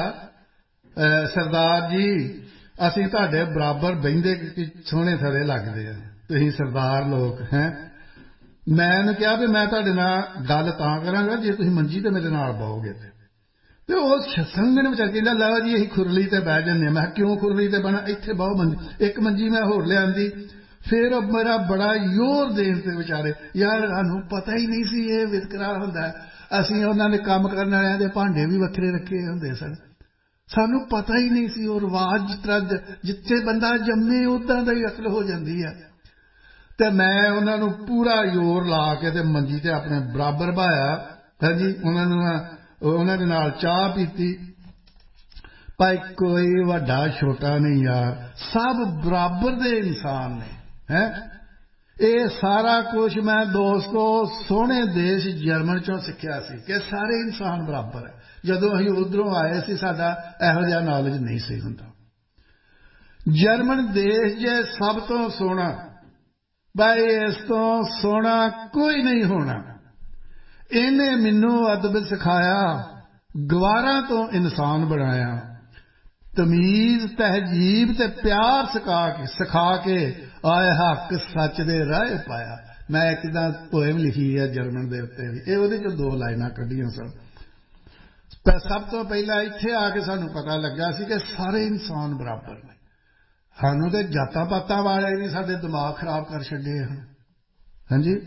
ਸਰਦਾਰ ਜੀ ਅਸੀਂ ਤੁਹਾਡੇ ਬਰਾਬਰ ਬਹਿੰਦੇ ਸੋਹਣੇ ਥਲੇ ਲੱਗਦੇ ਆ, ਤੁਸੀਂ ਸਰਦਾਰ ਲੋਕ ਹੈਂ। ਮੈਂ ਉਹਨੂੰ ਕਿਹਾ ਵੀ ਮੈਂ ਤੁਹਾਡੇ ਨਾਲ ਗੱਲ ਤਾਂ ਕਰਾਂਗਾ ਜੇ ਤੁਸੀਂ ਮੰਜੀ ਤੇ ਮੇਰੇ ਨਾਲ ਬਹੋਗੇ। ਤੇ ਉਹ ਸੰਗਣ ਵਿਚਾਰ ਕਹਿੰਦਾ, ਲਓ ਜੀ ਅਸੀਂ ਖੁਰਲੀ ਤੇ ਬਹਿ ਜਾਂਦੇ ਹਾਂ। ਮੈਂ ਕਿਉਂ ਖੁਰਲੀ ਤੇ ਬਹਿਣਾ, ਇੱਥੇ ਬਹੁ ਮੰਜੀ। ਇੱਕ ਮੰਜੀ ਮੈਂ ਹੋਰ ਲਿਆਂਦੀ। ਫਿਰ ਉਹ ਮੇਰਾ ਬੜਾ ਜ਼ੋਰ ਦੇਣ ਤੇ ਵਿਚਾਰੇ, ਯਾਰ ਸਾਨੂੰ ਪਤਾ ਹੀ ਨਹੀਂ ਸੀ ਇਹ ਵਿਤਕਰਾ ਹੁੰਦਾ। ਅਸੀਂ ਉਹਨਾਂ ਦੇ ਕੰਮ ਕਰਨ ਵਾਲਿਆਂ ਦੇ ਭਾਂਡੇ ਵੀ ਵੱਖਰੇ ਰੱਖੇ ਹੁੰਦੇ ਸਨ, ਸਾਨੂੰ ਪਤਾ ਹੀ ਨਹੀਂ ਸੀ। ਉਹ ਰਿਵਾਜ਼ ਜਿਸ ਤਰ੍ਹਾਂ ਜਿੱਥੇ ਬੰਦਾ ਜੰਮੇ ਉੱਦਾਂ ਦਾ ਹੀ ਅਕਲ ਹੋ ਜਾਂਦੀ ਹੈ। ਤੇ ਮੈਂ ਉਹਨਾਂ ਨੂੰ ਪੂਰਾ ਜ਼ੋਰ ਲਾ ਕੇ ਤੇ ਮੰਜੀ ਤੇ ਆਪਣੇ ਬਰਾਬਰ ਬਹਾਇਆ। ਹਾਂਜੀ, ਉਹਨਾਂ ਨੂੰ ਉਹਨਾਂ ਦੇ ਨਾਲ ਚਾਹ ਪੀਤੀ। ਭਾਈ ਕੋਈ ਵੱਡਾ ਛੋਟਾ ਨਹੀਂ ਯਾਰ, ਸਭ ਬਰਾਬਰ ਦੇ ਇਨਸਾਨ ਨੇ। ਹੈਂ, ਇਹ ਸਾਰਾ ਕੁਝ ਮੈਂ ਦੋਸਤੋ ਸੋਹਣੇ ਦੇਸ਼ ਜਰਮਨ ਚੋਂ ਸਿੱਖਿਆ ਸੀ ਕਿ ਸਾਰੇ ਇਨਸਾਨ ਬਰਾਬਰ ਹੈ। ਜਦੋਂ ਅਸੀਂ ਉੱਧਰੋਂ ਆਏ ਸੀ ਸਾਡਾ ਇਹੋ ਜਿਹਾ ਨੌਲੇਜ ਨਹੀਂ ਸੀ ਹੁੰਦਾ। ਜਰਮਨ ਦੇਸ਼ ਜੇ ਸਭ ਤੋਂ ਸੋਹਣਾ, ਭਾਈ ਇਸ ਤੋਂ ਸੋਹਣਾ ਕੋਈ ਨਹੀਂ ਹੋਣਾ। ਇਹਨੇ ਮੈਨੂੰ ਅਦਬ ਸਿਖਾਇਆ, ਗਵਾਰਾਂ ਤੋਂ ਇਨਸਾਨ ਬਣਾਇਆ, ਤਮੀਜ਼ ਤਹਿਜੀਬ ਤੇ ਪਿਆਰ ਸਿਖਾ ਕੇ ਸਿਖਾ ਕੇ ਆਏ ਹੱਕ ਸੱਚ ਦੇ ਰਾਹ ਪਾਇਆ। ਮੈਂ ਇੱਕ ਤਾਂ ਪੋਇਮ ਲਿਖੀ ਹੈ ਜਰਮਨ ਦੇ ਉੱਤੇ ਵੀ, ਇਹ ਉਹਦੇ ਚੋਂ ਦੋ ਲਾਈਨਾਂ ਕੱਢੀਆਂ ਸਨ। ਸਭ ਤੋਂ ਪਹਿਲਾਂ ਇੱਥੇ ਆ ਕੇ ਸਾਨੂੰ ਪਤਾ ਲੱਗਾ ਸੀ ਕਿ ਸਾਰੇ ਇਨਸਾਨ ਬਰਾਬਰ ਨੇ। ਸਾਨੂੰ ਤੇ ਜਾਤਾਂ ਪਾਤਾਂ ਵਾਲੇ ਵੀ ਸਾਡੇ ਦਿਮਾਗ ਖਰਾਬ ਕਰ ਛੱਡੇ ਹਨ। ਹਾਂਜੀ,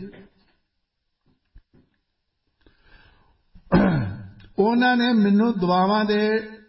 ਉਹਨਾਂ ਨੇ ਮੈਨੂੰ ਦੁਆਵਾਂ ਦੇ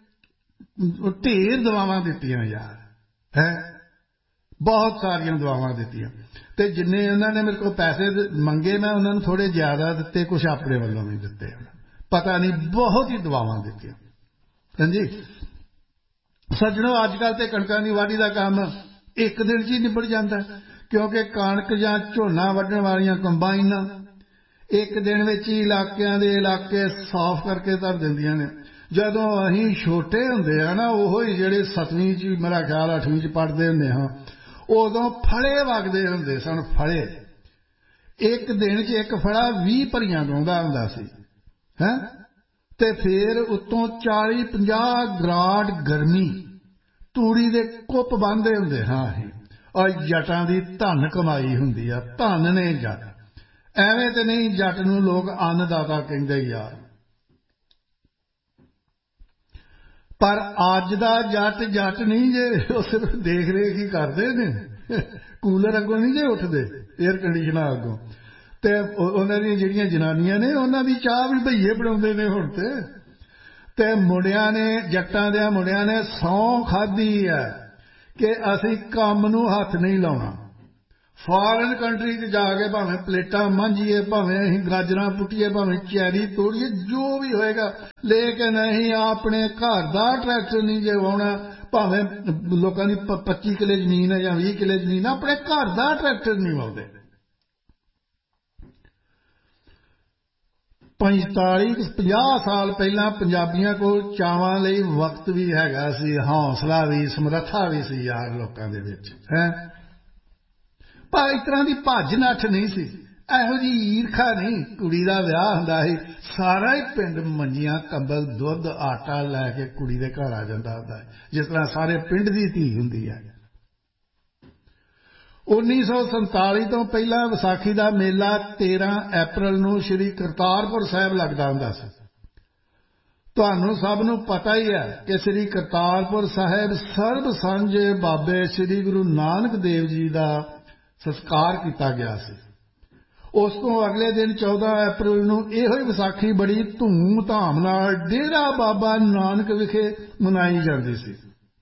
ਢੇਰ ਦੁਆਵਾਂ ਦਿੱਤੀਆਂ ਯਾਰ, ਹੈ ਬਹੁਤ ਸਾਰੀਆਂ ਦੁਆਵਾਂ ਦਿੱਤੀਆਂ। ਤੇ ਜਿੰਨੇ ਉਹਨਾਂ ਨੇ ਮੇਰੇ ਕੋਲ ਪੈਸੇ ਮੰਗੇ ਮੈਂ ਉਹਨਾਂ ਨੂੰ ਥੋੜੇ ਜ਼ਿਆਦਾ ਦਿੱਤੇ, ਕੁਛ ਆਪਣੇ ਵੱਲੋਂ ਵੀ ਦਿੱਤੇ। ਪਤਾ ਨਹੀਂ ਬਹੁਤ ਹੀ ਦੁਆਵਾਂ ਦਿੱਤੀਆਂ। ਹਾਂਜੀ ਸੱਜਣੋ, ਅੱਜ ਕੱਲ੍ਹ ਤੇ ਕਣਕਾਂ ਦੀ ਵਾਢੀ ਦਾ ਕੰਮ ਇੱਕ ਦਿਨ 'ਚ ਹੀ ਨਿਬੜ ਜਾਂਦਾ ਕਿਉਂਕਿ ਕਣਕ ਜਾਂ ਝੋਨਾ ਵੱਢਣ ਵਾਲੀਆਂ ਕੰਬਾਈਨਾਂ ਇੱਕ ਦਿਨ ਵਿੱਚ ਹੀ ਇਲਾਕਿਆਂ ਦੇ ਇਲਾਕੇ ਸਾਫ਼ ਕਰਕੇ ਧਰ ਦਿੰਦੀਆਂ ਨੇ। ਜਦੋਂ ਅਸੀਂ ਛੋਟੇ ਹੁੰਦੇ ਆ ਨਾ, ਉਹ ਹੀ ਜਿਹੜੇ ਸੱਤਵੀਂ 'ਚ ਮੇਰਾ ਖਿਆਲ ਅੱਠਵੀਂ 'ਚ ਪੜ੍ਹਦੇ ਹੁੰਦੇ ਹਾਂ, ਉਦੋਂ ਫਲੇ ਵਗਦੇ ਹੁੰਦੇ ਸਨ। ਫਲੇ ਇੱਕ ਦਿਨ 'ਚ ਇੱਕ ਫੜਾ ਵੀਹ ਭਰੀਆਂ ਡਾਉਂਦਾ ਹੁੰਦਾ ਸੀ। ਹੈਂ, ਤੇ ਫਿਰ ਉੱਤੋਂ ਚਾਲੀ ਪੰਜਾਹ ਗਰਾਡ ਗਰਮੀ, ਤੂੜੀ ਦੇ ਕੁੱਪ ਬੰਨ੍ਹਦੇ ਹੁੰਦੇ ਹਾਂ ਅਸੀਂ। ਔਰ ਜੱਟਾਂ ਦੀ ਧਨ ਕਮਾਈ ਹੁੰਦੀ ਆ, ਧਨ ਨੇ ਜੱਟ। ਐਵੇਂ ਤੇ ਨਹੀਂ ਜੱਟ ਨੂੰ ਲੋਕ ਅੰਨਦਾਤਾ ਕਹਿੰਦੇ ਯਾਰ, ਪਰ ਅੱਜ ਦਾ ਜੱਟ ਜੱਟ ਨਹੀਂ ਜੇ, ਉਹ ਸਿਰਫ ਦੇਖ ਰੇਖ ਹੀ ਕਰਦੇ ਨੇ। ਕੂਲਰ ਅੱਗੋਂ ਨਹੀਂ ਜੇ ਉੱਠਦੇ, ਏਅਰ ਕੰਡੀਸ਼ਨਰ ਅੱਗੋਂ। ਤੇ ਉਹਨਾਂ ਦੀਆਂ ਜਿਹੜੀਆਂ ਜਨਾਨੀਆਂ ਨੇ ਉਹਨਾਂ ਦੀ ਚਾਹ ਵੀ ਭਈਏ ਬਣਾਉਂਦੇ ਨੇ ਹੁਣ ਤੇ। ਤੇ ਮੁੰਡਿਆਂ ਨੇ, ਜੱਟਾਂ ਦੇ ਮੁੰਡਿਆਂ ਨੇ ਸਹੁੰ ਖਾਧੀ ਹੈ ਕਿ ਅਸੀਂ ਕੰਮ ਨੂੰ ਹੱਥ ਨਹੀਂ ਲਾਉਣਾ। ਫਾਰਨ ਕੰਟਰੀ 'ਚ ਜਾ ਕੇ ਭਾਵੇਂ ਪਲੇਟਾਂ ਮਾਂਜੀਏ, ਭਾਵੇਂ ਅਸੀਂ ਗਾਜਰਾਂ ਪੁੱਟੀਏ, ਭਾਵੇਂ ਚੈਰੀ ਤੋੜੀਏ, ਜੋ ਵੀ ਹੋਏਗਾ, ਲੇਕਿਨ ਅਸੀਂ ਆਪਣੇ ਘਰ ਦਾ ਟਰੈਕਟਰ ਨਹੀਂ ਜੇ ਵਾਹੁਣਾ। ਭਾਵੇਂ ਲੋਕਾਂ ਦੀ ਪੱਚੀ ਕਿੱਲੇ ਜ਼ਮੀਨ ਹੈ ਜਾਂ ਵੀਹ ਕਿੱਲੇ ਜ਼ਮੀਨ, ਆਪਣੇ ਘਰ ਦਾ ਟਰੈਕਟਰ ਨਹੀਂ ਵਾਹੁੰਦੇ। पैंताली पचास साल पहला पंजाबियों को चावां लई वक्त भी हैगा सी, हौसला भी, समर्था भी सी यार लोकां दे विच है। पर इस तरह की भज नठ नहीं सी, ਇਹੋ जी ईरखा नहीं। कुड़ी दा विआह हुंदा सी, सारा ही पिंड मंजियां कंबल दुध आटा लैके कुड़ी दे घर आ जांदा हुंदा है, जिस तरह सारे पिंड दी धी हुंदी है। उन्नीस सौ संताली तो पहला विसाखी का मेला तेरह अप्रैल नूं श्री करतारपुर साहिब लगदा हुंदा सी। तुहानूं सब नूं पता ही है कि श्री करतारपुर साहिब सर्ब सांझे बाबे श्री गुरु नानक देव जी का संस्कार किया गया सी। उस तो अगले दिन चौदह अप्रैल नूं इहो ही विसाखी बड़ी धूम धाम नाल डेरा बाबा नानक विखे मनाई जाती सी।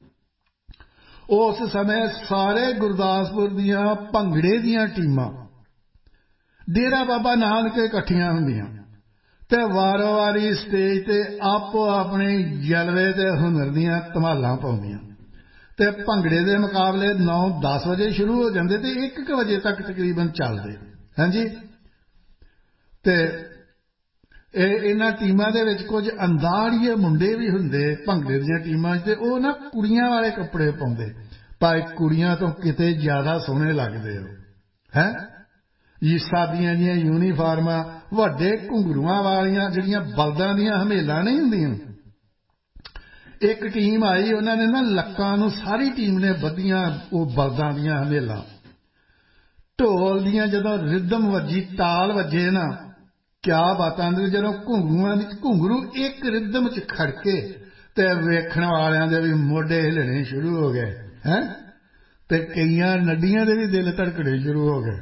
उस समय सारे गुरदासपुर दियां भंगड़े दियां टीमां डेरा बाबा नानक इकट्ठियां हुंदियां ते वारो वारी स्टेज ते आपो अपने जलवे ते हुनर दियां धमालां पाउंदियां ते भंगड़े दे मुकाबले नौ दस बजे शुरू हो जांदे ते एक एक बजे तक तकरीबन चलदे। हाँ जी, ते इन्हां टीमां दे विच कुछ अंदाड़िए मुंडे भी हुंदे भंगड़े दीयां टीमां ते ओह ना कुड़ियां वाले कपड़े पाउंदे, पर कुड़ियां तो किते ज्यादा सोहणे लगदे हो हैं। ईसा दियां जियां यूनीफार्मां वड्डे घुंघरूआं वालियां जिहड़ियां बलदां दियां हमेलां नहीं हुंदियां। एक टीम आई, उन्होंने ना लक्कां नूं सारी टीम ने बधियां ओह बलदां दियां हमेलां। ढोल दियां जदों रिदम वजी ताल वजे ना, क्या बात आंदी। जदों घुंघरूआं दी घुंघरू एक रिदम च खड़के ते वेखण वालियां दे भी मोढे हिलणे शुरू हो गए हैं ते कईयां नड्डियां दे भी दिल धड़कणे शुरू हो गए।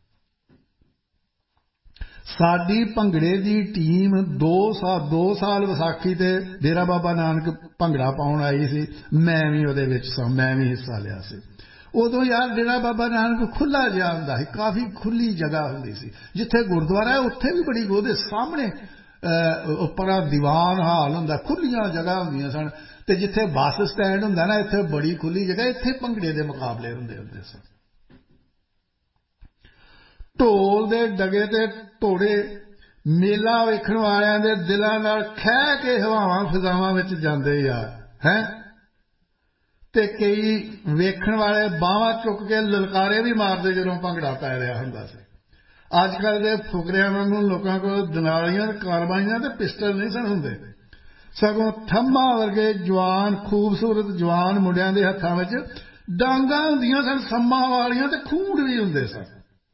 साडी भंगड़े दी टीम दो साल दो साल विसाखी ते डेरा बाबा नानक भंगड़ा पाउण आई सी, मैं भी उहदे विच सां, मैं भी हिस्सा लिया सी। उदों यार डेरा बाबा नानक खुला जिहा हुंदा सी, काफ़ी खुली जगह हुंदी सी। जिथे गुरुद्वारा है उत्थे भी बड़ी ओहदे सामने उपरा दीवान हाल हुंदा, खुलियां जगह हुंदियां सन। ते जिथे बस स्टैंड हुंदा ना, इत्थे बड़ी खुली जगह, इत्थे भंगड़े दे मुकाबले हुंदे हुंदे सन। ढोल दे डगे ते ढोड़े मेला वेखण वालियां दे दिलां नाल खह के हवावां फिजावां विच जांदे यार हैं। ते कई वेखण वाले बाहां चुक के ललकारे भी मारते जदों भंगड़ा पै रहा हुंदा सी। अजकल दे फुकरियां वांगू लोकां कोल दनालियां कारबाइयां ते पिस्टल नहीं सन हुंदे, सगों थम्मा वर्गे जवान खूबसूरत जवान मुंडियां दे हत्थां विच डांगां हुंदियां सन, सम्मा वालियां ते खूंड भी हुंदे सन।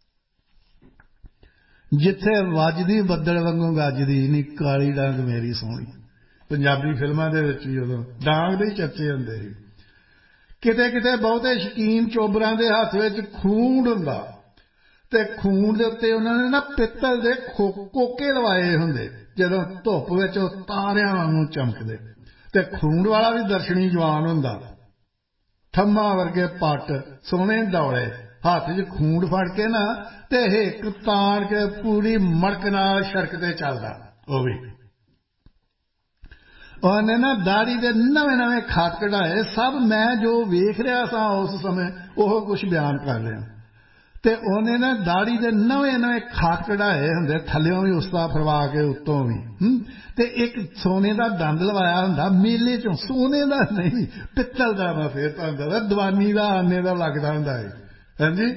जिथे वजदी बद्दल वांगू गजदी नी काली डांग मेरी सोहणी, पंजाबी फिल्मां दे विच भी उदों डांग दे चर्चे हुंदे सी। किते किते बहुते शकीन चोबरां दे हत्थ विच खूंड हुंदा ते खूंड दे उत्ते उन्हां ने ना पित्तल दे कोके लवाए हुंदे, जदों धुप्प विच ओह तारियां वांगू चमकदे। ते खूंड वाला भी दर्शनी जवान हुंदा, थम्मा वर्गे पट सोहणे दौड़े, हत्थ च खूंड फड़ के ना ते हिक ताण के पूरी मड़क नाल सड़क ते चलदा। ओह भी उन्हें ना दाड़ी दे नवे नवे खत कढ़ाए। सब मैं जो वेख रहा सा उस समय ओह कुछ बयान कर रहा। ते उन्हें ना दाड़ी दे नवे नवे खत कढ़ाए हुंदे, थल्लियों भी उसदा फरवा के उत्तों भी। ते एक सोने दा दंद लवाया हुंदा मेले चों, सोने दा नहीं पित्तल दा। मैं फिर तुहानूं दस्सां दवानी दा आने दा लगदा हुंदा है। हां जी,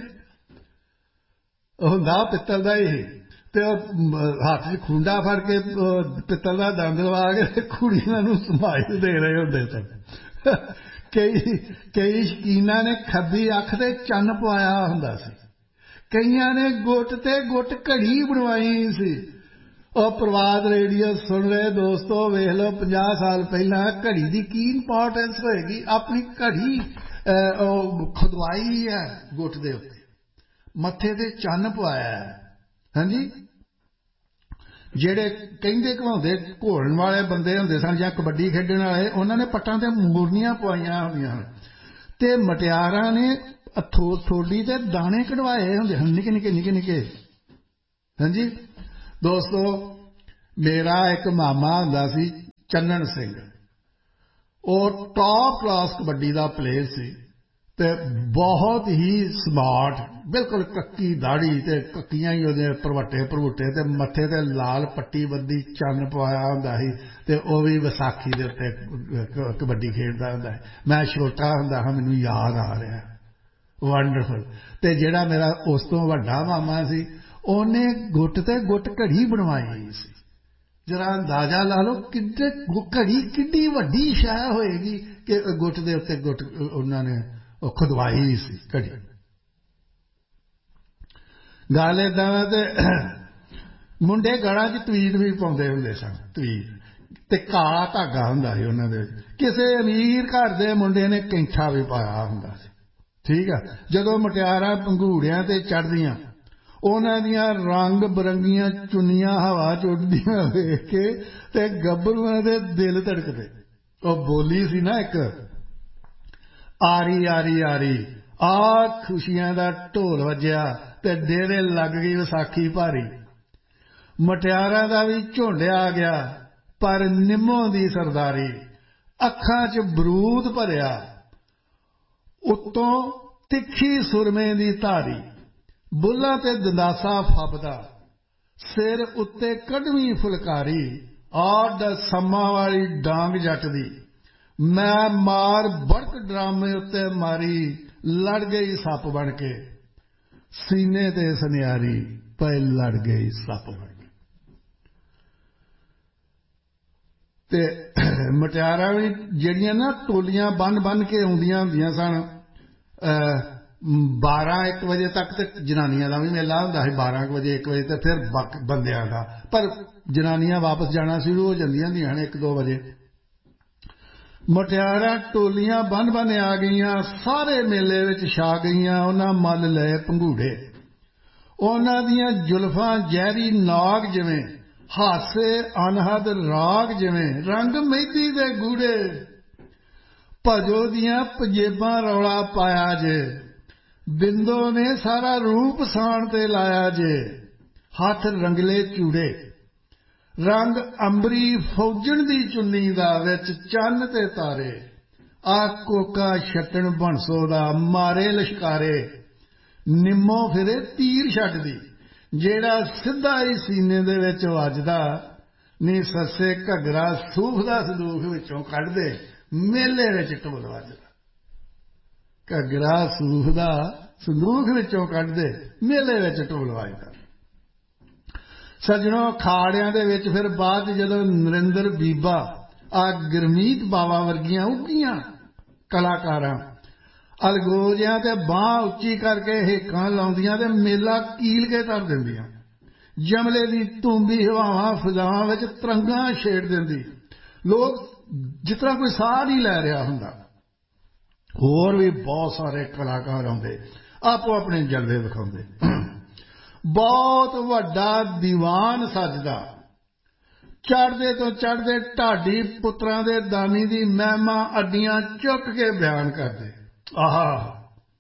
हुंदा पित्तल दा ही ते हाथ च खूंडा फड़ के पित्तल का दंद लवा के कुड़ियां नूं समाइल दे रहे हुंदे सन। कई कई शकीनां ने खब्बी अख ते चन्न पवाया हुंदा सी, कईयां ने गुट ते गुट घड़ी बनवाई सी। और प्रवाद रेडियो सुन रहे दोस्तों, वेख लो पचास साल पहला घड़ी की की इंपॉर्टेंस होएगी। अपनी घड़ी खुदवाई है गुट दे उत्ते, मत्थे ते चन्न पवाया है। हाँ जी, ਜਿਹੜੇ ਕਹਿੰਦੇ ਘਵਾਉਂਦੇ ਘੋਲਣ ਵਾਲੇ ਬੰਦੇ ਹੁੰਦੇ ਸਨ ਜਾਂ ਕਬੱਡੀ ਖੇਡਣ ਵਾਲੇ, ਉਹਨਾਂ ਨੇ ਪੱਟਾਂ ਤੇ ਮੂਰਨੀਆਂ ਪਵਾਈਆਂ ਹੁੰਦੀਆਂ ਹਨ ਤੇ ਮਟਿਆਰਾਂ ਨੇ ਥੋ ਥੋੜੀ ਤੇ ਦਾਣੇ ਕਢਵਾਏ ਹੁੰਦੇ ਹਨ, ਨਿੱਕੇ ਨਿੱਕੇ ਨਿੱਕੇ ਨਿੱਕੇ। ਹਾਂਜੀ ਦੋਸਤੋ, ਮੇਰਾ ਇੱਕ ਮਾਮਾ ਹੁੰਦਾ ਸੀ ਚੰਨਣ ਸਿੰਘ, ਉਹ ਟੌਪ ਕਲਾਸ ਕਬੱਡੀ ਦਾ ਪਲੇਅਰ ਸੀ ਤੇ ਬਹੁਤ ਹੀ ਸਮਾਰਟ, ਬਿਲਕੁਲ ਕੱਕੀ ਦਾੜੀ ਤੇ ਕੱਕੀਆਂ ਹੀ ਉਹਦੇ ਭਰਵੱਟੇ ਭਰਵੁੱਟੇ ਤੇ ਮੱਥੇ ਤੇ ਲਾਲ ਪੱਟੀ ਬੱਦੀ ਚੰਨ ਪਵਾਇਆ ਹੁੰਦਾ ਸੀ ਤੇ ਉਹ ਵੀ ਵਿਸਾਖੀ ਦੇ ਉੱਤੇ ਕਬੱਡੀ ਖੇਡਦਾ ਹੁੰਦਾ ਹੈ। ਮੈਂ ਛੋਟਾ ਹੁੰਦਾ ਹਾਂ, ਮੈਨੂੰ ਯਾਦ ਆ ਰਿਹਾ, ਵੰਡਰਫੁਲ। ਤੇ ਜਿਹੜਾ ਮੇਰਾ ਉਸ ਤੋਂ ਵੱਡਾ ਮਾਮਾ ਸੀ ਉਹਨੇ ਗੁੱਟ ਤੇ ਗੁੱਟ ਘੜੀ ਬਣਵਾਈ ਸੀ। ਜਰਾ ਅੰਦਾਜ਼ਾ ਲਾ ਲਓ ਕਿੱਡੇ ਘੜੀ ਕਿੱਡੀ ਵੱਡੀ ਸ਼ੈ ਹੋਏਗੀ ਕਿ ਗੁੱਟ ਦੇ ਉੱਤੇ ਗੁੱਟ ਉਹਨਾਂ ਨੇ ਉਹ ਖੁਦਵਾਈ ਸੀ ਘੜੀ। ਗੱਲ ਏਦਾਂ ਤੇ ਮੁੰਡੇ ਗਲਾਂ 'ਚ ਤਵੀਤ ਵੀ ਪਾਉਂਦੇ ਹੁੰਦੇ ਸਨ, ਤਵੀਤ ਤੇ ਕਾਲਾ ਧਾਗਾ ਹੁੰਦਾ ਸੀ ਉਹਨਾਂ ਦੇ। ਕਿਸੇ ਅਮੀਰ ਘਰ ਦੇ ਮੁੰਡੇ ਨੇ ਕੈਂਠਾ ਵੀ ਪਾਇਆ ਹੁੰਦਾ ਸੀ, ਠੀਕ ਆ। ਜਦੋਂ ਮੁਟਿਆਰਾਂ ਪੰਘੂੜਿਆਂ ਤੇ ਚੜ੍ਹਦੀਆਂ, ਉਹਨਾਂ ਦੀਆਂ ਰੰਗ ਬਰੰਗੀਆਂ ਚੁੰਨੀਆਂ ਹਵਾ 'ਚ ਉੱਡਦੀਆਂ ਵੇਖ ਕੇ ਤੇ ਗੱਭਰੂਆਂ ਦੇ ਦਿਲ ਧੜਕਦੇ। ਉਹ ਬੋਲੀ ਸੀ ਨਾ ਇੱਕ, ਆਰੀ ਆਰੀ ਆਰੀ ਆ ਖੁਸ਼ੀਆਂ ਦਾ ਢੋਲ ਵੱਜਿਆ ਤੇ ਡੇਰੇ ਲੱਗ ਗਈ ਵਿਸਾਖੀ ਭਾਰੀ। ਮੁਟਿਆਰਾਂ ਦਾ ਵੀ ਝੁੰਡ ਆ ਗਿਆ ਪਰ ਨਿੰਮੋਂ ਦੀ ਸਰਦਾਰੀ, ਅੱਖਾਂ 'ਚ ਬਰੂਦ ਭਰਿਆ ਉੱਤੋਂ ਤਿੱਖੀ ਸੁਰਮੇ ਦੀ ਧਾਰੀ, ਬੁੱਲਾਂ ਤੇ ਦੰਦਾਸਾ ਫੱਬਦਾ, ਸਿਰ ਉੱਤੇ ਕਢਵੀਂ ਫੁਲਕਾਰੀ, ਆਡ ਸੰਮਾਂ ਵਾਲੀ ਡਾਂਗ ਜੱਟ ਦੀ। ਮੈਂ ਮਾਰ ਬੜਕ ਡਰਾਮੇ ਉੱਤੇ ਮਾਰੀ, ਲੜ ਗਈ ਸੱਪ ਬਣ ਕੇ, ਸੀਨੇ ਤੇ ਸੁਨਿਆਰੀ ਪਏ ਲੜ ਗਈ ਸੱਪ ਬਣ ਕੇ। ਤੇ ਮੁਟਿਆਰਾਂ ਵੀ ਜਿਹੜੀਆਂ ਨਾ ਟੋਲੀਆਂ ਬੰਨ ਬੰਨ ਕੇ ਆਉਂਦੀਆਂ ਹੁੰਦੀਆਂ ਸਨ, ਬਾਰਾਂ ਇੱਕ ਵਜੇ ਤੱਕ ਤੇ ਜਨਾਨੀਆਂ ਦਾ ਵੀ ਮੇਲਾ ਹੁੰਦਾ ਸੀ, ਬਾਰਾਂ ਕੁ ਵਜੇ ਇੱਕ ਵਜੇ ਤੇ ਫਿਰ ਬੰਦਿਆਂ ਦਾ। ਪਰ ਜਨਾਨੀਆਂ ਵਾਪਸ ਜਾਣਾ ਸ਼ੁਰੂ ਹੋ ਜਾਂਦੀਆਂ ਹੁੰਦੀਆਂ ਨੇ ਇੱਕ ਦੋ ਵਜੇ। ਮੁਟਿਆਰਾਂ ਟੋਲੀਆਂ ਬੰਨ ਬੰਨ ਆ ਗਈਆਂ, ਸਾਰੇ ਮੇਲੇ ਵਿੱਚ ਛਾ ਗਈਆਂ। ਉਹਨਾਂ ਮੱਲ ਲਏ ਪੰਘੂੜੇ, ਉਹਨਾਂ ਦੀਆਂ ਜ਼ੁਲਫਾਂ ਜ਼ਹਿਰੀ ਨਾਗ ਜਿਵੇਂ, ਹਾਸੇ ਅਨਹਦ ਰਾਗ ਜਿਵੇਂ, ਰੰਗ ਮਹਿੰਦੀ ਦੇ ਗੂੜੇ। ਭਜੋ ਦੀਆਂ ਪੰਜੇਬਾਂ ਰੌਲਾ ਪਾਇਆ ਜੇ, ਬਿੰਦੋ ਨੇ ਸਾਰਾ ਰੂਪ ਸਾਣ ਤੇ ਲਾਇਆ ਜੇ। ਹੱਥ ਰੰਗਲੇ ਚੂੜੇ, ਰੰਗ ਅੰਬਰੀ ਫੌਜਣ ਦੀ ਚੁੰਨੀ ਦਾ, ਵਿੱਚ ਚੰਨ ਤੇ ਤਾਰੇ। ਆ ਕੋਕਾ ਛੱਟਣ ਬੰਸੋ ਦਾ, ਮਾਰੇ ਲਸ਼ਕਾਰੇ। ਨਿੰਮੋ ਫਿਰੇ ਤੀਰ ਛੱਡਦੀ, ਜਿਹੜਾ ਸਿੱਧਾ ਹੀ ਸੀਨੇ ਦੇ ਵਿੱਚ ਵੱਜਦਾ। ਨੀ ਸੱਸੇ ਘੱਗਰਾ ਸੂਫ ਦਾ ਸੰਦੂਖ ਵਿੱਚੋਂ ਕੱਢਦੇ, ਮੇਲੇ ਵਿੱਚ ਢੋਲ ਵੱਜਦਾ। ਘੱਗਰਾ ਸੂਫ ਦਾ ਸੰਦੂਖ ਵਿੱਚੋਂ ਕੱਢਦੇ, ਮੇਲੇ ਵਿੱਚ ਢੋਲ ਵੱਜਦਾ। ਸੱਜਣੋ, ਖਾੜਿਆਂ ਦੇ ਵਿੱਚ ਫਿਰ ਬਾਅਦ ਜਦੋਂ ਨਰਿੰਦਰ ਬੀਬਾ, ਆ ਗੁਰਮੀਤ ਬਾਵਾ ਵਰਗੀਆਂ ਉੱਘੀਆਂ ਕਲਾਕਾਰਾਂ ਅਲਗੋਜਿਆਂ ਤੇ ਬਾਂਹ ਉੱਚੀ ਕਰਕੇ ਹੇਕਾਂ ਲਾਉਂਦੀਆਂ ਤੇ ਮੇਲਾ ਕੀਲ ਕੇ ਧਰ ਦਿੰਦੀਆਂ। ਜਮਲੇ ਦੀ ਤੂੰਬੀ ਹਵਾਵਾਂ ਫਿਜ਼ਾਂ ਵਿੱਚ ਤਰੰਗਾਂ ਛੇੜ ਦਿੰਦੀ। ਲੋਕ ਜਿਸ ਤਰ੍ਹਾਂ ਕੋਈ ਸਾਹ ਨਹੀਂ ਲੈ ਰਿਹਾ ਹੁੰਦਾ। ਹੋਰ ਵੀ ਬਹੁਤ ਸਾਰੇ ਕਲਾਕਾਰ ਆਉਂਦੇ, ਆਪੋ ਆਪਣੇ ਜਲਵੇ ਵਿਖਾਉਂਦੇ। ਬਹੁਤ ਵੱਡਾ ਦੀਵਾਨ ਸੱਜਦਾ, ਚੜ੍ਹਦੇ ਤੋਂ ਚੜ੍ਹਦੇ ਢਾਡੀ ਪੁੱਤਰਾਂ ਦੇ ਦਾਨੀ ਦੀ ਮਹਿਮਾ ਅੱਡੀਆਂ ਚੁੱਕ ਕੇ ਬਿਆਨ ਕਰਦੇ। ਆਹਾ,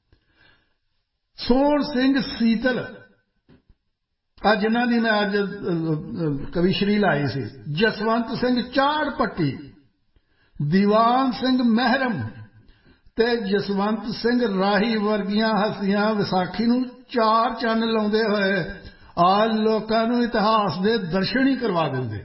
ਸੋਹਣ ਸਿੰਘ ਸੀਤਲ, ਆ ਜਿਨ੍ਹਾਂ ਦੀ ਮੈਂ ਅੱਜ ਕਵਿਸ਼ਰੀ ਲਾਈ ਸੀ, ਜਸਵੰਤ ਸਿੰਘ ਚਾੜ ਪੱਟੀ, ਦੀਵਾਨ ਸਿੰਘ ਮਹਿਰਮ ਤੇ ਜਸਵੰਤ ਸਿੰਘ ਰਾਹੀ ਵਰਗੀਆਂ ਹਸਤੀਆਂ ਵਿਸਾਖੀ ਨੂੰ ਚਾਰ ਚੰਨ ਲਾਉਂਦੇ ਹੋਏ ਆ ਲੋਕਾਂ ਨੂੰ ਇਤਿਹਾਸ ਦੇ ਦਰਸ਼ਨ ਹੀ ਕਰਵਾ ਦਿੰਦੇ।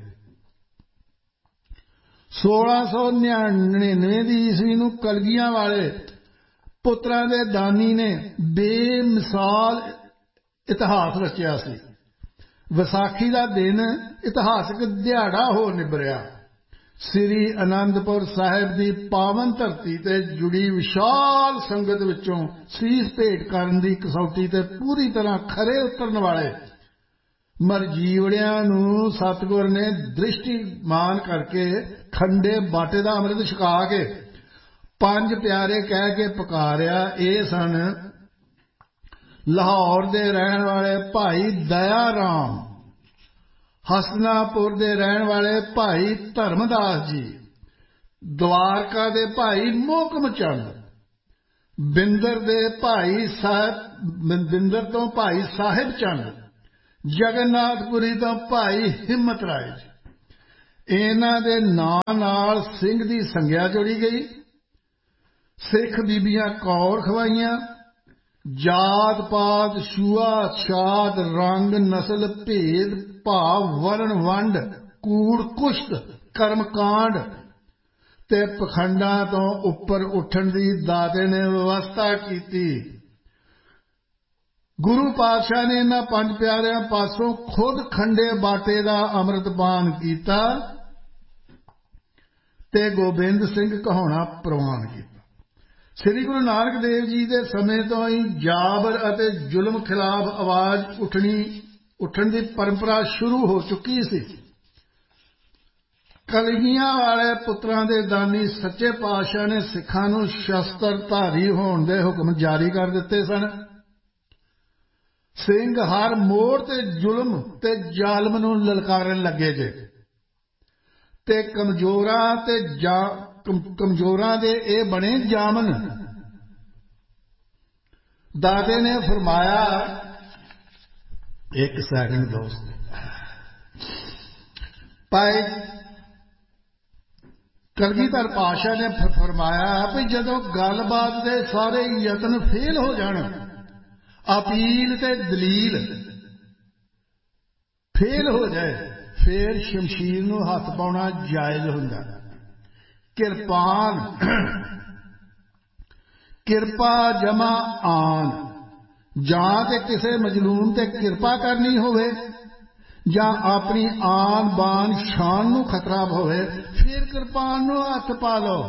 ਸੋਲਾਂ ਸੌ ਨੜਿਨਵੇਂ ਦੀ ਈਸਵੀ ਨੂੰ ਕਲਗੀਆਂ ਵਾਲੇ ਪੁੱਤਰਾਂ ਦੇ ਦਾਨੀ ਨੇ ਬੇਮਿਸਾਲ ਇਤਿਹਾਸ ਰਚਿਆ ਸੀ। ਵਿਸਾਖੀ ਦਾ ਦਿਨ ਇਤਿਹਾਸਕ ਦਿਹਾੜਾ ਹੋ ਨਿਬਰਿਆ। ਸ੍ਰੀ ਅਨੰਦਪੁਰ ਸਾਹਿਬ ਦੀ ਪਾਵਨ ਧਰਤੀ ਤੇ ਜੁੜੀ ਵਿਸ਼ਾਲ ਸੰਗਤ ਵਿੱਚੋਂ ਸੀਸ ਭੇਟ ਕਰਨ ਦੀ ਕਸੌਟੀ ਤੇ ਪੂਰੀ ਤਰ੍ਹਾਂ ਖਰੇ ਉਤਰਨ ਵਾਲੇ ਮਰਜੀਵੜਿਆਂ ਨੂੰ ਸਤਿਗੁਰ ਨੇ ਦ੍ਰਿਸ਼ਟੀਮਾਨ ਕਰਕੇ ਖੰਡੇ ਬਾਟੇ ਦਾ ਅੰਮ੍ਰਿਤ ਛਕਾ ਕੇ ਪੰਜ ਪਿਆਰੇ ਕਹਿ ਕੇ ਪੁਕਾਰਿਆ। ਇਹ ਸਨ ਲਾਹੌਰ ਦੇ ਰਹਿਣ ਵਾਲੇ ਭਾਈ ਦਇਆ ਰਾਮ, ਹਸਨਾਪੁਰ ਦੇ ਰਹਿਣ ਵਾਲੇ ਭਾਈ ਧਰਮਦਾਸ ਜੀ, ਦਵਾਰਕਾ ਦੇ ਭਾਈ ਮੋਹਕਮ ਚੰਦ, ਬਿੰਦਰ ਦੇ ਭਾਈ ਸਾਹਿਬ ਬਿੰਦਰ ਤੋਂ ਭਾਈ ਸਾਹਿਬ ਚੰਦ, ਜਗਨਨਾਥਪੁਰੀ ਤੋਂ ਭਾਈ ਹਿੰਮਤ ਰਾਏ ਜੀ। ਇਹਨਾਂ ਦੇ ਨਾਂ ਨਾਲ ਸਿੰਘ ਦੀ ਸੰਗਿਆ ਜੋੜੀ ਗਈ। सिख बीबियां कौर खवाइयां। जात पात छुआ छात रंग नस्ल भेद भाव वर्ण वंड कूड़ कुश्त कर्म कांड ते पखंडा तो उपर उठण दी दाते ने व्यवस्था की। गुरु पातशाह ने इन्हां पंज प्यारियां पासों खुद खंडे बाटे दा अमृतपान कीता ते गोबिंद सिंह कहाउणा प्रवान कीता। श्री गुरु नानक देव जी दे समय तो ही जाबर अते जुल्म खिलाफ आवाज उठनी उठण दी परंपरा शुरू हो चुकी सी। कलगियां वाले पुत्रां दे दानी सच्चे पातशाह ने सिखां नूं शस्त्रधारी होण दे हुक्म जारी कर दिते सन। सिंह हर मोड़ ते जुल्म ते जालम नूं ललकारन लगे जे ते कमजोरां ते जा कमजोरां दे ए बने जामन। दादे ने फरमाया, एक सैकंड दोस्त, भाई कलगीधर पातशाह ने फरमाया भी जदों गलबात दे सारे यतन फेल हो जाण, अपील ते दलील फेल हो जाए, फिर शमशीर नूं हथ पाउणा जायज़ हुंदा। किरपान किरपा जमा आन, जां ते किसे मजलूम ते किरपा करनी होवे जां अपनी आन बान शान नूं खतरा होवे, फिर किरपान नूं हथ पा लो।